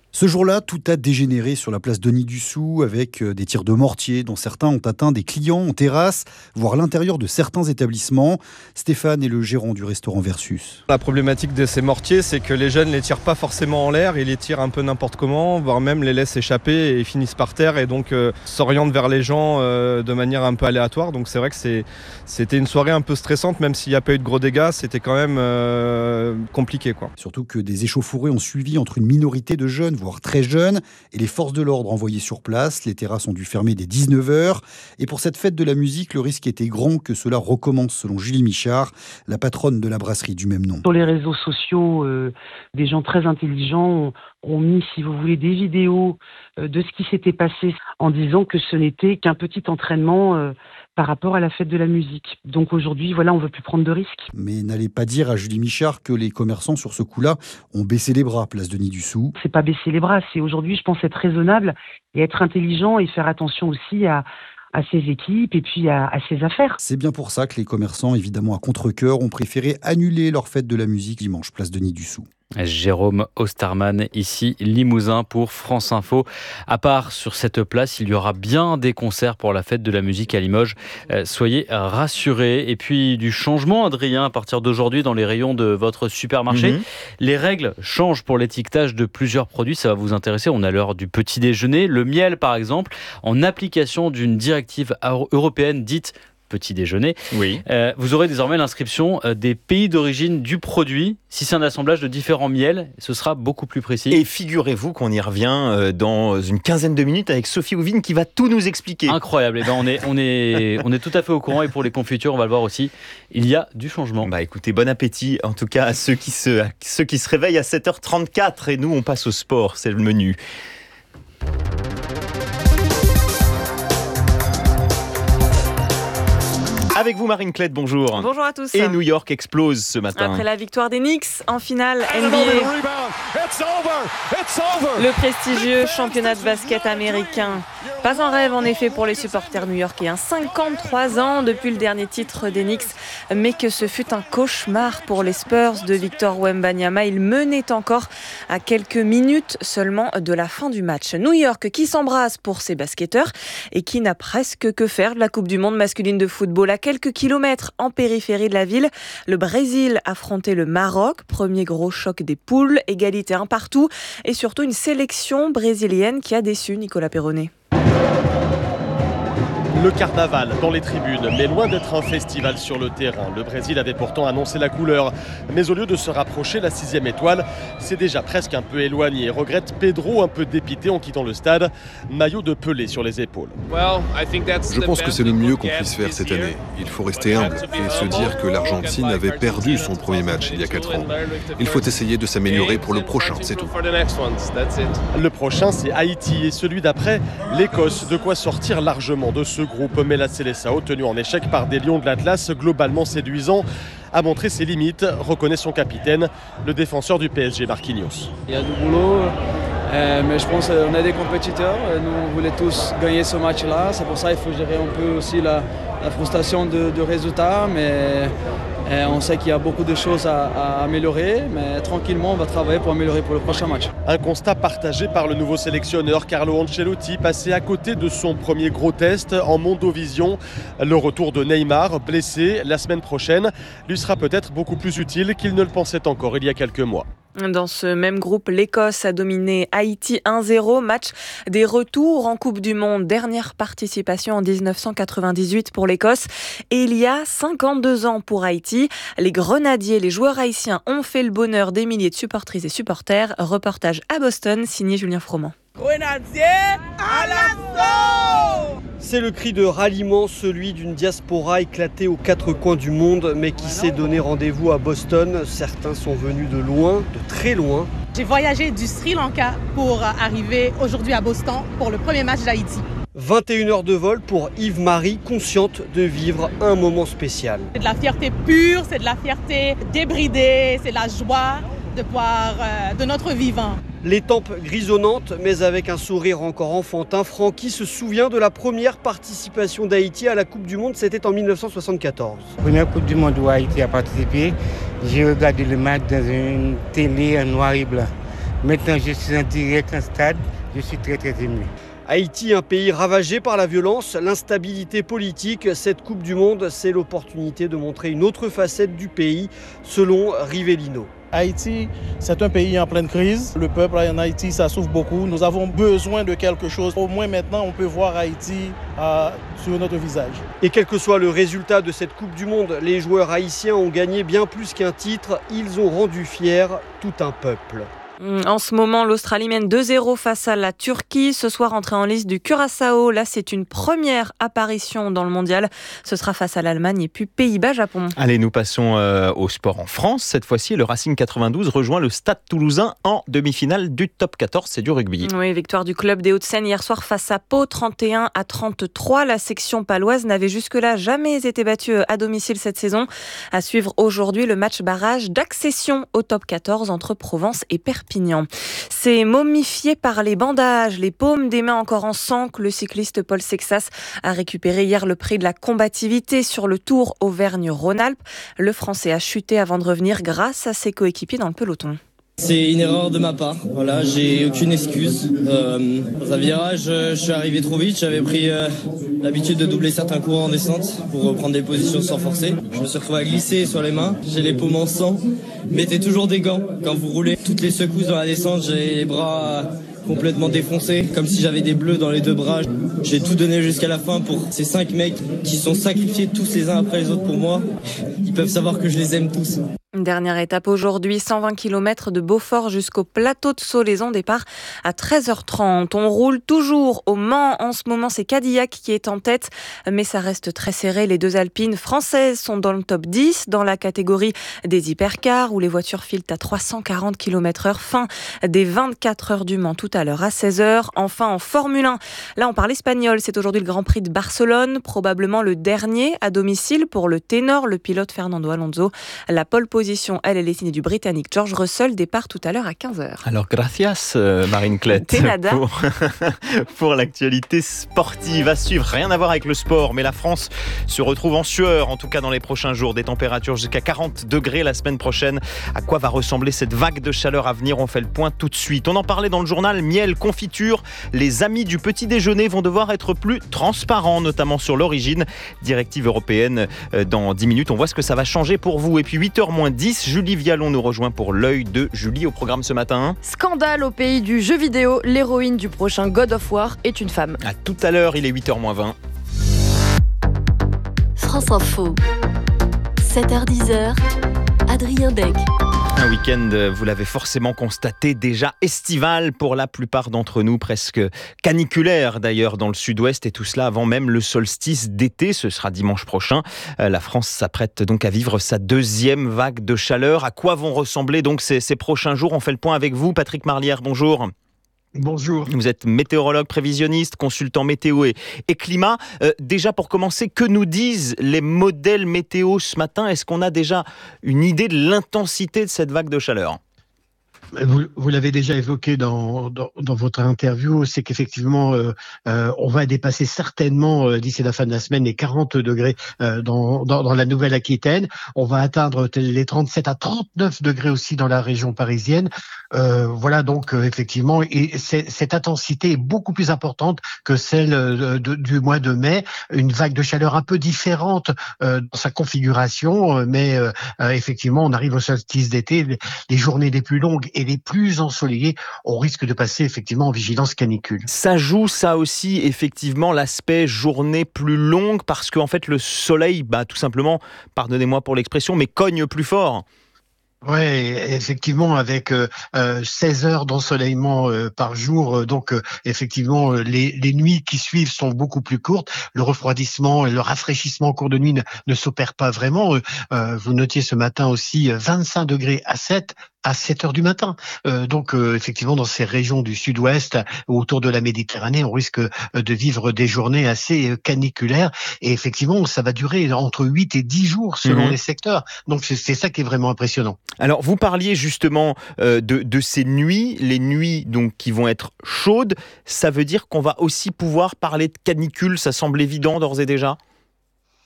Ce jour-là, tout a dégénéré sur la place Denis-Dussopt avec des tirs de mortier dont certains ont atteint des clients en terrasse, voire l'intérieur de certains établissements. Stéphane est le gérant du restaurant Versus. La problématique de ces mortiers, c'est que les jeunes ne les tirent pas forcément en l'air, ils les tirent un peu n'importe comment, voire même les laissent échapper et finissent par terre et donc s'orientent vers les gens de manière un peu aléatoire. Donc c'est vrai que c'était une soirée un peu stressante, même s'il n'y a pas eu de gros dégâts, c'était quand même compliqué, quoi. Surtout que des échauffourées ont suivi entre une minorité de jeunes, voire très jeunes, et les forces de l'ordre envoyées sur place. Les terrasses ont dû fermer dès 19h. Et pour cette fête de la musique, le risque était grand que cela recommence, selon Julie Michard, la patronne de la brasserie du même nom. Sur les réseaux sociaux, des gens très intelligents ont mis, si vous voulez, des vidéos de ce qui s'était passé en disant que ce n'était qu'un petit entraînement par rapport à la fête de la musique. Donc aujourd'hui, voilà, on ne veut plus prendre de risques. Mais n'allez pas dire à Julie Michard que les commerçants sur ce coup-là ont baissé les bras, place Denis-Dussopt. C'est pas baisser les bras, c'est aujourd'hui, je pense, être raisonnable et être intelligent et faire attention aussi à ses équipes et puis à ses affaires. C'est bien pour ça que les commerçants, évidemment à contre-cœur, ont préféré annuler leur fête de la musique dimanche, place Denis-Dussopt. Jérôme Osterman, ici Limousin pour France Info. À part sur cette place, il y aura bien des concerts pour la fête de la musique à Limoges. Soyez rassurés. Et puis du changement, Adrien, à partir d'aujourd'hui dans les rayons de votre supermarché. Les règles changent pour l'étiquetage de plusieurs produits. Ça va vous intéresser. On a l'heure du petit déjeuner. Le miel, par exemple, en application d'une directive européenne dite petit déjeuner. Oui. Vous aurez désormais l'inscription des pays d'origine du produit. Si c'est un assemblage de différents miels, ce sera beaucoup plus précis. Et figurez-vous qu'on y revient dans une quinzaine de minutes avec Sophie Houvine qui va tout nous expliquer. Incroyable. Et ben on est tout à fait au courant. Et pour les confitures, on va le voir aussi, il y a du changement. Bah écoutez, bon appétit en tout cas à ceux qui se réveillent à 7h34. Et nous, on passe au sport. C'est le menu. Avec vous, Marine Klett, bonjour. Bonjour à tous. Et New York explose ce matin. Après la victoire des Knicks en finale NBA. Le prestigieux championnat de basket américain. Pas un rêve en effet pour les supporters new-yorkais. 53 ans depuis le dernier titre des Knicks, mais que ce fut un cauchemar pour les Spurs de Victor Wembanyama. Il menait encore à quelques minutes seulement de la fin du match. New York qui s'embrasse pour ses basketteurs et qui n'a presque que faire de la Coupe du Monde masculine de football. À quelques kilomètres en périphérie de la ville, le Brésil affrontait le Maroc. Premier gros choc des poules, égalité un partout et surtout une sélection brésilienne qui a déçu Nicolas Perronnet. Le carnaval dans les tribunes, mais loin d'être un festival sur le terrain. Le Brésil avait pourtant annoncé la couleur. Mais au lieu de se rapprocher, la 6e étoile s'est déjà presque un peu éloignée. Regrette Pedro, un peu dépité en quittant le stade. Maillot de Pelé sur les épaules. Je pense que c'est le mieux qu'on puisse faire cette année. Il faut rester humble et se dire que l'Argentine avait perdu son premier match il y a 4 ans. Il faut essayer de s'améliorer pour le prochain, c'est tout. Le prochain, c'est Haïti et celui d'après, l'Écosse. De quoi sortir largement de ce groupe, mais la Seleção, tenu en échec par des Lions de l'Atlas globalement séduisants, a montré ses limites, reconnaît son capitaine, le défenseur du PSG, Marquinhos. Il y a du boulot, mais je pense qu'on a des compétiteurs. Nous, on voulait tous gagner ce match-là. C'est pour ça qu'il faut gérer un peu aussi la frustration de résultats, mais on sait qu'il y a beaucoup de choses à améliorer, mais tranquillement, on va travailler pour améliorer pour le prochain match. Un constat partagé par le nouveau sélectionneur Carlo Ancelotti, passé à côté de son premier gros test en Mondovision. Le retour de Neymar, blessé la semaine prochaine, lui sera peut-être beaucoup plus utile qu'il ne le pensait encore il y a quelques mois. Dans ce même groupe, l'Écosse a dominé Haïti 1-0, match des retours en Coupe du Monde. Dernière participation en 1998 pour l'Écosse et il y a 52 ans pour Haïti. Les Grenadiers, les joueurs haïtiens ont fait le bonheur des milliers de supportrices et supporters. Reportage à Boston, signé Julien Froment. Grenadiers à l'assaut! C'est le cri de ralliement, celui d'une diaspora éclatée aux 4 coins du monde, mais qui s'est donné rendez-vous à Boston. Certains sont venus de loin, de très loin. J'ai voyagé du Sri Lanka pour arriver aujourd'hui à Boston pour le premier match d'Haïti. 21 heures de vol pour Yves-Marie, consciente de vivre un moment spécial. C'est de la fierté pure, c'est de la fierté débridée, c'est la joie de voir de notre vivant. Les tempes grisonnantes, mais avec un sourire encore enfantin, Francky se souvient de la première participation d'Haïti à la Coupe du Monde, c'était en 1974. Première Coupe du Monde où Haïti a participé, j'ai regardé le match dans une télé en noir et blanc. Maintenant, je suis en direct en stade. Je suis très très ému. Haïti, un pays ravagé par la violence, l'instabilité politique. Cette Coupe du Monde, c'est l'opportunité de montrer une autre facette du pays, selon Rivellino. Haïti, c'est un pays en pleine crise. Le peuple en Haïti, ça souffre beaucoup. Nous avons besoin de quelque chose. Au moins maintenant, on peut voir Haïti sur notre visage. Et quel que soit le résultat de cette Coupe du Monde, les joueurs haïtiens ont gagné bien plus qu'un titre. Ils ont rendu fier tout un peuple. En ce moment, l'Australie mène 2-0 face à la Turquie. Ce soir, entrée en liste du Curaçao. Là, c'est une première apparition dans le mondial. Ce sera face à l'Allemagne et puis Pays-Bas-Japon. Allez, nous passons au sport en France. Cette fois-ci, le Racing 92 rejoint le Stade Toulousain en demi-finale du top 14. C'est du rugby. Oui, victoire du club des Hauts-de-Seine hier soir face à Pau, 31-33. La section paloise n'avait jusque-là jamais été battue à domicile cette saison. À suivre aujourd'hui le match barrage d'accession au top 14 entre Provence et Perpignan. C'est momifié par les bandages, les paumes des mains encore en sang que le cycliste Paul Sexas a récupéré hier le prix de la combativité sur le Tour Auvergne-Rhône-Alpes. Le Français a chuté avant de revenir grâce à ses coéquipiers dans le peloton. C'est une erreur de ma part. Voilà, j'ai aucune excuse. Dans un virage, je suis arrivé trop vite. J'avais pris l'habitude de doubler certains courants en descente pour reprendre des positions sans forcer. Je me suis retrouvé à glisser sur les mains. J'ai les paumes en sang. Mettez toujours des gants quand vous roulez. Toutes les secousses dans la descente, j'ai les bras complètement défoncés, comme si j'avais des bleus dans les deux bras. J'ai tout donné jusqu'à la fin pour ces 5 mecs qui sont sacrifiés tous les uns après les autres pour moi. Ils peuvent savoir que je les aime tous. Une dernière étape aujourd'hui, 120 km de Beaufort jusqu'au plateau de Solaizon, départ à 13h30. On roule toujours au Mans. En ce moment, c'est Cadillac qui est en tête, mais ça reste très serré. Les deux alpines françaises sont dans le top 10, dans la catégorie des hypercars, où les voitures filent à 340 km/h. Fin des 24 heures du Mans tout à l'heure à 16h. Enfin, en Formule 1, là on parle espagnol. C'est aujourd'hui le Grand Prix de Barcelone, probablement le dernier à domicile pour le ténor, le pilote Fernando Alonso. La pole position, elle est signée du Britannique George Russell, départ tout à l'heure à 15h. Alors, gracias Marine Clette pour l'actualité sportive à suivre. Rien à voir avec le sport, mais la France se retrouve en sueur, en tout cas dans les prochains jours. Des températures jusqu'à 40 degrés la semaine prochaine. À quoi va ressembler cette vague de chaleur à venir? On fait le point tout de suite. On en parlait dans le journal, miel, confiture. Les amis du petit déjeuner vont devoir être plus transparents, notamment sur l'origine. Directive européenne dans 10 minutes. On voit ce que ça va changer pour vous. Et puis 8h-10, Julie Vialon nous rejoint pour l'œil de Julie au programme ce matin. Scandale au pays du jeu vidéo, l'héroïne du prochain God of War est une femme. À tout à l'heure, il est 8h-20. France Info, 7h-10h, Adrien Dec. Un week-end, vous l'avez forcément constaté, déjà estival pour la plupart d'entre nous, presque caniculaire d'ailleurs dans le sud-ouest, et tout cela avant même le solstice d'été. Ce sera dimanche prochain. La France s'apprête donc à vivre sa deuxième vague de chaleur. À quoi vont ressembler donc ces prochains jours? On fait le point avec vous, Patrick Marlière, bonjour. Bonjour. Vous êtes météorologue, prévisionniste, consultant météo et climat. Déjà pour commencer, que nous disent les modèles météo ce matin? Est-ce qu'on a déjà une idée de l'intensité de cette vague de chaleur? Vous l'avez déjà évoqué dans votre interview, c'est qu'effectivement, on va dépasser certainement d'ici la fin de la semaine les 40 degrés dans la Nouvelle-Aquitaine. On va atteindre les 37 à 39 degrés aussi dans la région parisienne. Voilà donc effectivement, et cette intensité est beaucoup plus importante que celle du mois de mai. Une vague de chaleur un peu différente dans sa configuration, mais effectivement, on arrive au solstice d'été, les journées les plus longues et les plus ensoleillés, on risque de passer effectivement en vigilance canicule. Ça joue ça aussi effectivement l'aspect journée plus longue parce qu'en fait le soleil, tout simplement, pardonnez-moi pour l'expression, mais cogne plus fort. Ouais, effectivement, avec 16 heures d'ensoleillement par jour, donc effectivement les nuits qui suivent sont beaucoup plus courtes. Le refroidissement et le rafraîchissement en cours de nuit ne s'opèrent pas vraiment. Vous notiez ce matin aussi 25 degrés à 7 heures du matin. Donc effectivement, dans ces régions du sud-ouest, autour de la Méditerranée, on risque de vivre des journées assez caniculaires. Et effectivement, ça va durer entre 8 et 10 jours selon les secteurs. Donc c'est ça qui est vraiment impressionnant. Alors, vous parliez justement de ces nuits, les nuits donc qui vont être chaudes. Ça veut dire qu'on va aussi pouvoir parler de canicule, ça semble évident d'ores et déjà ?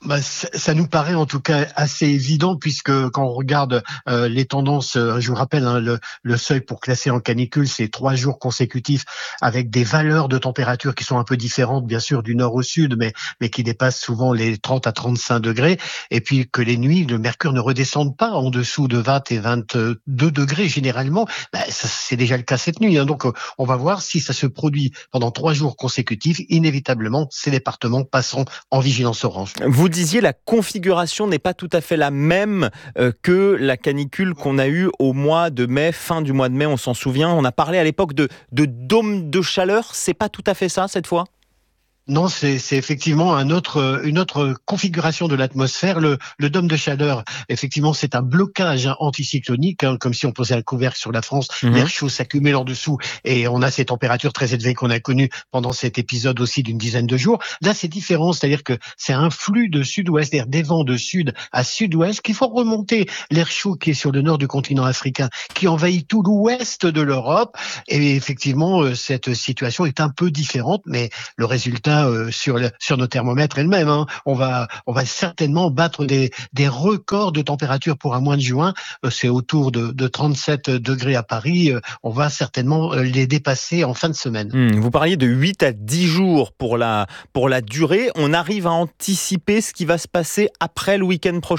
Ça nous paraît en tout cas assez évident, puisque quand on regarde les tendances, je vous rappelle, le seuil pour classer en canicule, c'est 3 jours consécutifs avec des valeurs de température qui sont un peu différentes, bien sûr, du nord au sud, mais qui dépassent souvent les 30 à 35 degrés, et puis que les nuits, le mercure ne redescende pas en dessous de 20 et 22 degrés généralement. C'est déjà le cas cette nuit, hein. Donc on va voir si ça se produit pendant 3 jours consécutifs. Inévitablement, ces départements passeront en vigilance orange. Vous disiez la configuration n'est pas tout à fait la même que la canicule qu'on a eue au mois de mai, fin du mois de mai, on s'en souvient. On a parlé à l'époque de dôme de chaleur, c'est pas tout à fait ça cette fois ? Non, c'est effectivement une autre configuration de l'atmosphère. Le dôme de chaleur, effectivement, c'est un blocage anticyclonique, comme si on posait un couvercle sur la France. L'air chaud s'accumule en dessous et on a ces températures très élevées qu'on a connues pendant cet épisode aussi d'une dizaine de jours. Là, c'est différent, c'est-à-dire que c'est un flux de sud-ouest, c'est-à-dire des vents de sud à sud-ouest qui font remonter l'air chaud qui est sur le nord du continent africain, qui envahit tout l'ouest de l'Europe. Et effectivement, cette situation est un peu différente, mais le résultat sur nos thermomètres elles-mêmes, hein. On va certainement battre des records de température pour un mois de juin. C'est autour de 37 degrés à Paris. On va certainement les dépasser en fin de semaine. Vous parliez de 8 à 10 jours pour la durée. On arrive à anticiper ce qui va se passer après le week-end prochain ?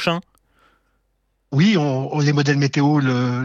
Oui, les modèles météo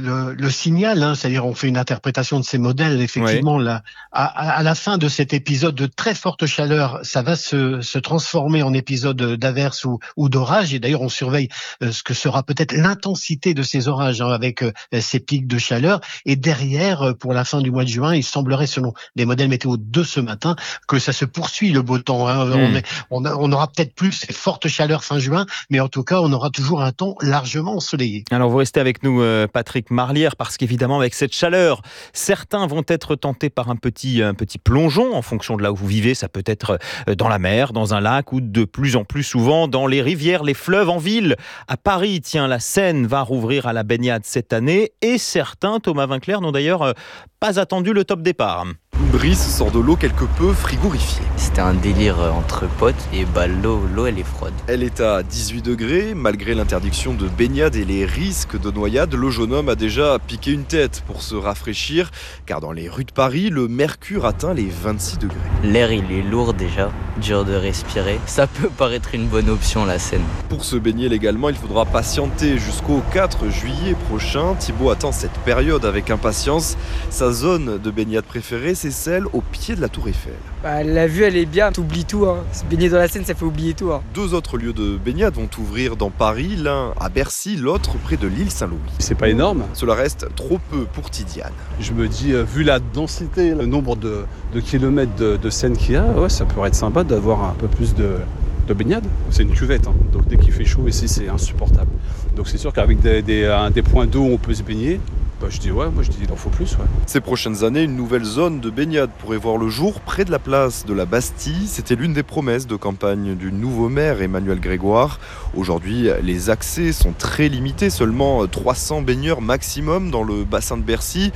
le signalent, hein, c'est-à-dire on fait une interprétation de ces modèles. Effectivement, là, à la fin de cet épisode de très forte chaleur, ça va se transformer en épisode d'averse ou d'orage. Et d'ailleurs, on surveille ce que sera peut-être l'intensité de ces orages, hein, avec ces pics de chaleur. Et derrière, pour la fin du mois de juin, il semblerait, selon les modèles météo de ce matin, que ça se poursuit le beau temps, hein. On aura peut-être plus ces fortes chaleurs fin juin, mais en tout cas, on aura toujours un temps largement ensoleillé. Alors vous restez avec nous, Patrick Marlière, parce qu'évidemment avec cette chaleur, certains vont être tentés par un petit plongeon en fonction de là où vous vivez. Ça peut être dans la mer, dans un lac ou de plus en plus souvent dans les rivières, les fleuves en ville. À Paris, la Seine va rouvrir à la baignade cette année et certains, Thomas Vinclair, n'ont d'ailleurs pas attendu le top départ. Brice sort de l'eau quelque peu frigorifiée. C'était un délire entre potes et l'eau elle est froide. Elle est à 18 degrés, malgré l'interdiction de baignade et les risques de noyade. Le jeune homme a déjà piqué une tête pour se rafraîchir, car dans les rues de Paris, le mercure atteint les 26 degrés. L'air il est lourd déjà, dur de respirer. Ça peut paraître une bonne option la Seine. Pour se baigner légalement, il faudra patienter jusqu'au 4 juillet prochain. Thibaut attend cette période avec impatience. Sa zone de baignade préférée, c'est celle au pied de la Tour Eiffel. La vue elle est bien, t'oublies tout, hein. Se baigner dans la Seine ça fait oublier tout, hein. 2 autres lieux de baignade vont ouvrir dans Paris, l'un à Bercy, l'autre près de l'île Saint-Louis. C'est pas énorme. Cela reste trop peu pour Tidiane. Je me dis, vu la densité, le nombre de kilomètres de Seine qu'il y a, ouais, ça pourrait être sympa d'avoir un peu plus de baignade. C'est une cuvette, hein. Donc dès qu'il fait chaud ici c'est insupportable. Donc c'est sûr qu'avec des points d'eau où on peut se baigner, je dis il en faut plus. Ouais. Ces prochaines années, une nouvelle zone de baignade pourrait voir le jour près de la place de la Bastille. C'était l'une des promesses de campagne du nouveau maire Emmanuel Grégoire. Aujourd'hui, les accès sont très limités, seulement 300 baigneurs maximum dans le bassin de Bercy,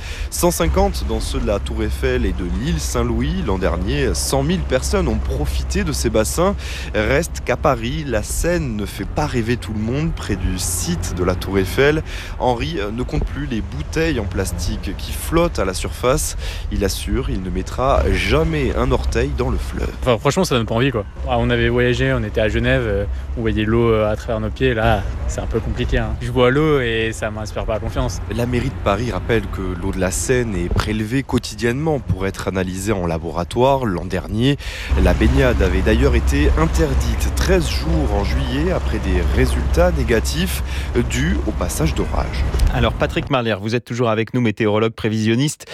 150 dans ceux de la Tour Eiffel et de l'île Saint-Louis. L'an dernier, 100 000 personnes ont profité de ces bassins. Reste qu'à Paris, la Seine ne fait pas rêver tout le monde. Près du site de la Tour Eiffel, Henri ne compte plus les bouteilles en plastique qui flottent à la surface. Il assure, il ne mettra jamais un orteil dans le fleuve. Enfin, franchement, ça donne pas envie, quoi. On avait voyagé, on était à Genève, on voyait l'eau à travers nos pieds. Là, c'est un peu compliqué, hein. Je bois l'eau et ça m'inspire pas confiance. La mairie de Paris rappelle que l'eau de la Seine est prélevée quotidiennement pour être analysée en laboratoire. L'an dernier, la baignade avait d'ailleurs été interdite 13 jours en juillet après des résultats négatifs dus au passage d'orage. Alors Patrick Marlière, vous êtes toujours avec nous, météorologue prévisionniste.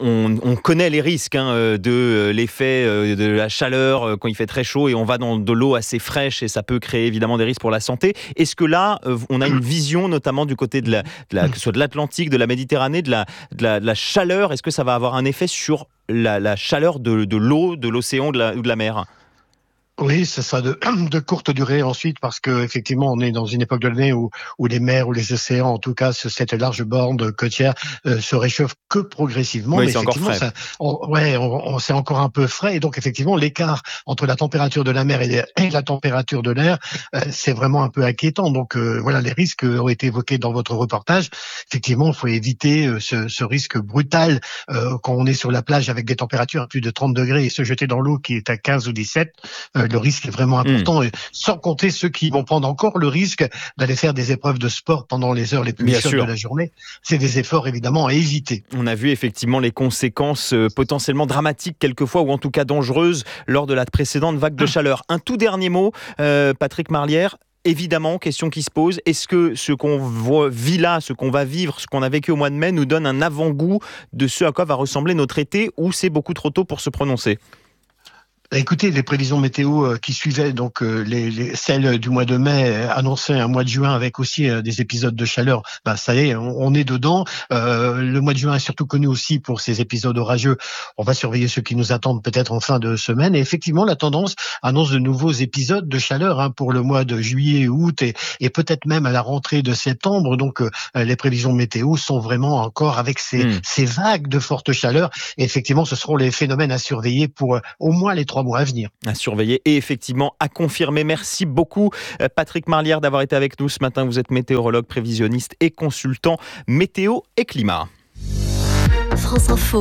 On connaît les risques, hein, de l'effet de la chaleur quand il fait très chaud et on va dans de l'eau assez fraîche et ça peut créer évidemment des risques pour la santé. Est-ce que là, on a une vision notamment du côté que ce soit de l'Atlantique, de la Méditerranée, de la chaleur? Est-ce que ça va avoir un effet sur la chaleur de l'eau, de l'océan ou de la mer? Oui, ce sera de courte durée ensuite parce que effectivement on est dans une époque de l'année où les mers ou les océans, en tout cas cette large bande côtière, se réchauffent que progressivement. Oui, mais c'est encore frais. C'est encore un peu frais et donc effectivement l'écart entre la température de la mer et la température de l'air, c'est vraiment un peu inquiétant. Donc voilà, les risques ont été évoqués dans votre reportage. Effectivement, il faut éviter ce risque brutal quand on est sur la plage avec des températures à plus de 30 degrés et se jeter dans l'eau qui est à 15 ou 17. Le risque est vraiment important, et sans compter ceux qui vont prendre encore le risque d'aller faire des épreuves de sport pendant les heures les plus chaudes de la journée. C'est des efforts évidemment à éviter. On a vu effectivement les conséquences potentiellement dramatiques quelquefois, ou en tout cas dangereuses, lors de la précédente vague de chaleur. Un tout dernier mot, Patrick Marlière. Évidemment, question qui se pose, est-ce que ce qu'on vit là, ce qu'on va vivre, ce qu'on a vécu au mois de mai nous donne un avant-goût de ce à quoi va ressembler notre été, ou c'est beaucoup trop tôt pour se prononcer ? Écoutez, les prévisions météo qui suivaient, donc celles du mois de mai annonçaient un mois de juin avec aussi des épisodes de chaleur. Ça y est, on est dedans. Le mois de juin est surtout connu aussi pour ces épisodes orageux. On va surveiller ceux qui nous attendent peut-être en fin de semaine. Et effectivement, la tendance annonce de nouveaux épisodes de chaleur pour le mois de juillet, août et peut-être même à la rentrée de septembre. Donc les prévisions météo sont vraiment encore avec ces vagues de forte chaleur. Et effectivement, ce seront les phénomènes à surveiller pour au moins les 3 mois à venir. À surveiller et effectivement à confirmer. Merci beaucoup Patrick Marlière d'avoir été avec nous ce matin. Vous êtes météorologue, prévisionniste et consultant météo et climat. France Info,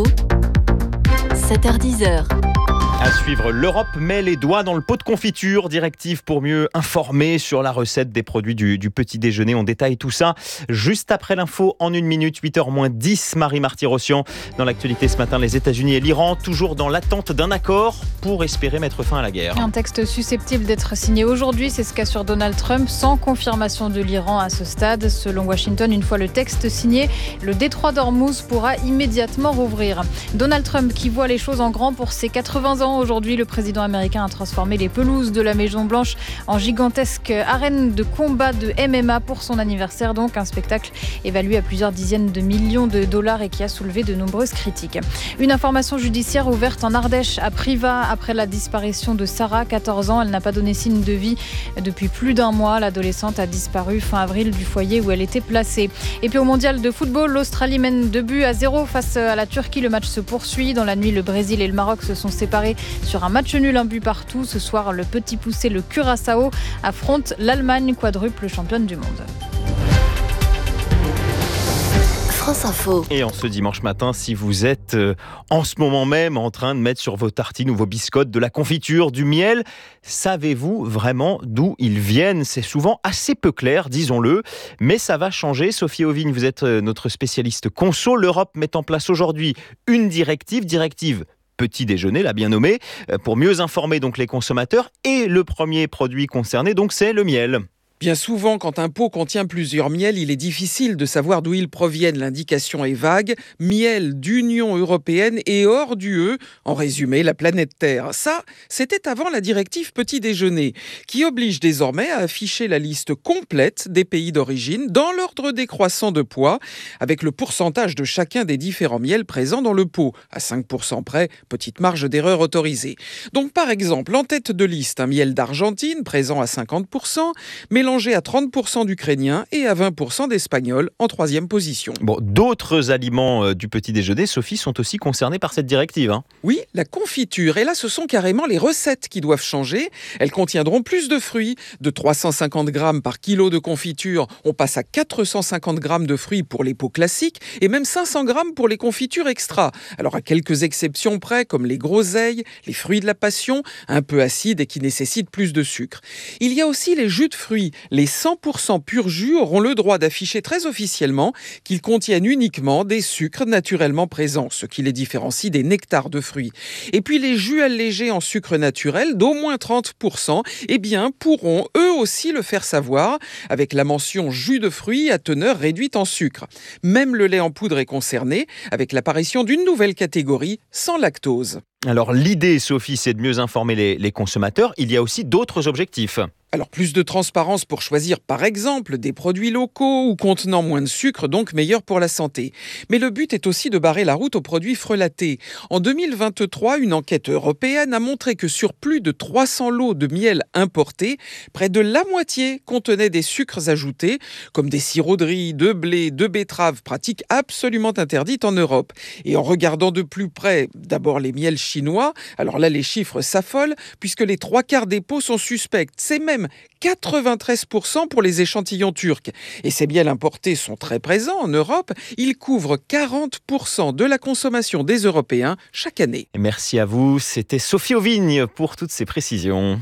7h-10h. À suivre, l'Europe met les doigts dans le pot de confiture. Directive pour mieux informer sur la recette des produits du petit déjeuner. On détaille tout ça juste après l'info en 1 minute, 8h-10. Marie Marty-Rossian. Dans l'actualité ce matin, les États-Unis et l'Iran, toujours dans l'attente d'un accord pour espérer mettre fin à la guerre. Un texte susceptible d'être signé aujourd'hui, c'est ce qu'assure Donald Trump, sans confirmation de l'Iran à ce stade. Selon Washington, une fois le texte signé, le détroit d'Ormuz pourra immédiatement rouvrir. Donald Trump qui voit les choses en grand pour ses 80 ans. Aujourd'hui, le président américain a transformé les pelouses de la Maison-Blanche en gigantesque arène de combat de MMA pour son anniversaire. Donc un spectacle évalué à plusieurs dizaines de millions de dollars et qui a soulevé de nombreuses critiques. Une information judiciaire ouverte en Ardèche à Privas après la disparition de Sarah, 14 ans. Elle n'a pas donné signe de vie depuis plus d'1 mois. L'adolescente a disparu fin avril du foyer où elle était placée. Et puis au mondial de football, l'Australie mène 2-0 face à la Turquie. Le match se poursuit. Dans la nuit, le Brésil et le Maroc se sont séparés sur un match nul, 1 but partout. Ce soir, le petit poussé, le Curaçao, affronte l'Allemagne, quadruple championne du monde. France Info. Et en ce dimanche matin, si vous êtes en ce moment même en train de mettre sur vos tartines ou vos biscottes de la confiture, du miel, savez-vous vraiment d'où ils viennent ? C'est souvent assez peu clair, disons-le, mais ça va changer. Sophie Auvigne, vous êtes notre spécialiste conso. L'Europe met en place aujourd'hui une directive petit déjeuner, l'a bien nommé, pour mieux informer donc les consommateurs. Et le premier produit concerné, donc, c'est le miel. Bien souvent, quand un pot contient plusieurs miels, il est difficile de savoir d'où ils proviennent. L'indication est vague. Miel d'Union européenne et hors d'UE, en résumé, la planète Terre. Ça, c'était avant la directive petit déjeuner, qui oblige désormais à afficher la liste complète des pays d'origine dans l'ordre décroissant de poids, avec le pourcentage de chacun des différents miels présents dans le pot. À 5% près, petite marge d'erreur autorisée. Donc par exemple, en tête de liste, un miel d'Argentine, présent à 50%, mélangé à 30% d'Ukrainien et à 20% d'Espagnol en 3e position. Bon, d'autres aliments du petit déjeuner, Sophie, sont aussi concernés par cette directive. Oui, la confiture. Et là, ce sont carrément les recettes qui doivent changer. Elles contiendront plus de fruits. De 350 grammes par kilo de confiture, on passe à 450 grammes de fruits pour les pots classiques et même 500 grammes pour les confitures extra. Alors, à quelques exceptions près, comme les groseilles, les fruits de la passion, un peu acides et qui nécessitent plus de sucre. Il y a aussi les jus de fruits. Les 100% pur jus auront le droit d'afficher très officiellement qu'ils contiennent uniquement des sucres naturellement présents, ce qui les différencie des nectars de fruits. Et puis les jus allégés en sucre naturel d'au moins 30%, pourront eux aussi le faire savoir avec la mention jus de fruits à teneur réduite en sucre. Même le lait en poudre est concerné avec l'apparition d'une nouvelle catégorie sans lactose. Alors l'idée, Sophie, c'est de mieux informer les consommateurs. Il y a aussi d'autres objectifs. Alors plus de transparence pour choisir par exemple des produits locaux ou contenant moins de sucre, donc meilleur pour la santé. Mais le but est aussi de barrer la route aux produits frelatés. En 2023, une enquête européenne a montré que sur plus de 300 lots de miel importés, près de la moitié contenaient des sucres ajoutés, comme des sirops de riz, de blé, de betterave, pratique absolument interdite en Europe. Et en regardant de plus près, d'abord les miels chinois, alors là les chiffres s'affolent, puisque les 3/4 des pots sont suspects. C'est même 93% pour les échantillons turcs. Et ces miels importés sont très présents en Europe. Ils couvrent 40% de la consommation des Européens chaque année. Merci à vous. C'était Sophie Auvigne pour toutes ces précisions.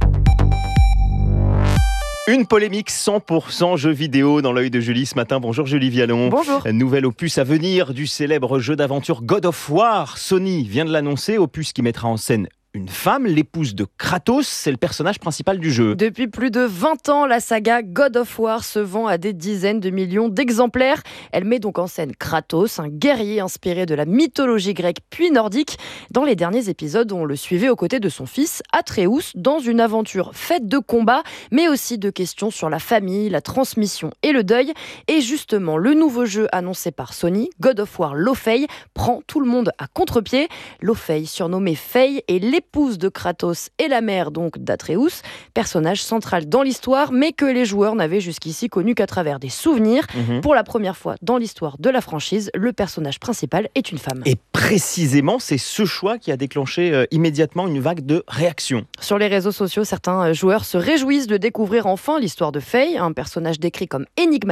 Une polémique 100% jeux vidéo dans l'œil de Julie ce matin. Bonjour Julie Vialon. Bonjour. Nouvel opus à venir du célèbre jeu d'aventure God of War. Sony vient de l'annoncer, opus qui mettra en scène une femme, l'épouse de Kratos, c'est le personnage principal du jeu. Depuis plus de 20 ans, la saga God of War se vend à des dizaines de millions d'exemplaires. Elle met donc en scène Kratos, un guerrier inspiré de la mythologie grecque puis nordique. Dans les derniers épisodes, on le suivait aux côtés de son fils Atreus dans une aventure faite de combats, mais aussi de questions sur la famille, la transmission et le deuil. Et justement, le nouveau jeu annoncé par Sony, God of War Laufey, prend tout le monde à contre-pied. Laufey, surnommée Faye, est l'épouse de Kratos et la mère donc d'Atreus, personnage central dans l'histoire, mais que les joueurs n'avaient jusqu'ici connu qu'à travers des souvenirs. Pour la première fois dans l'histoire de la franchise, le personnage principal est une femme. Et précisément, c'est ce choix qui a déclenché immédiatement une vague de réactions. Sur les réseaux sociaux, certains joueurs se réjouissent de découvrir enfin l'histoire de Faye, un personnage décrit comme énigmatique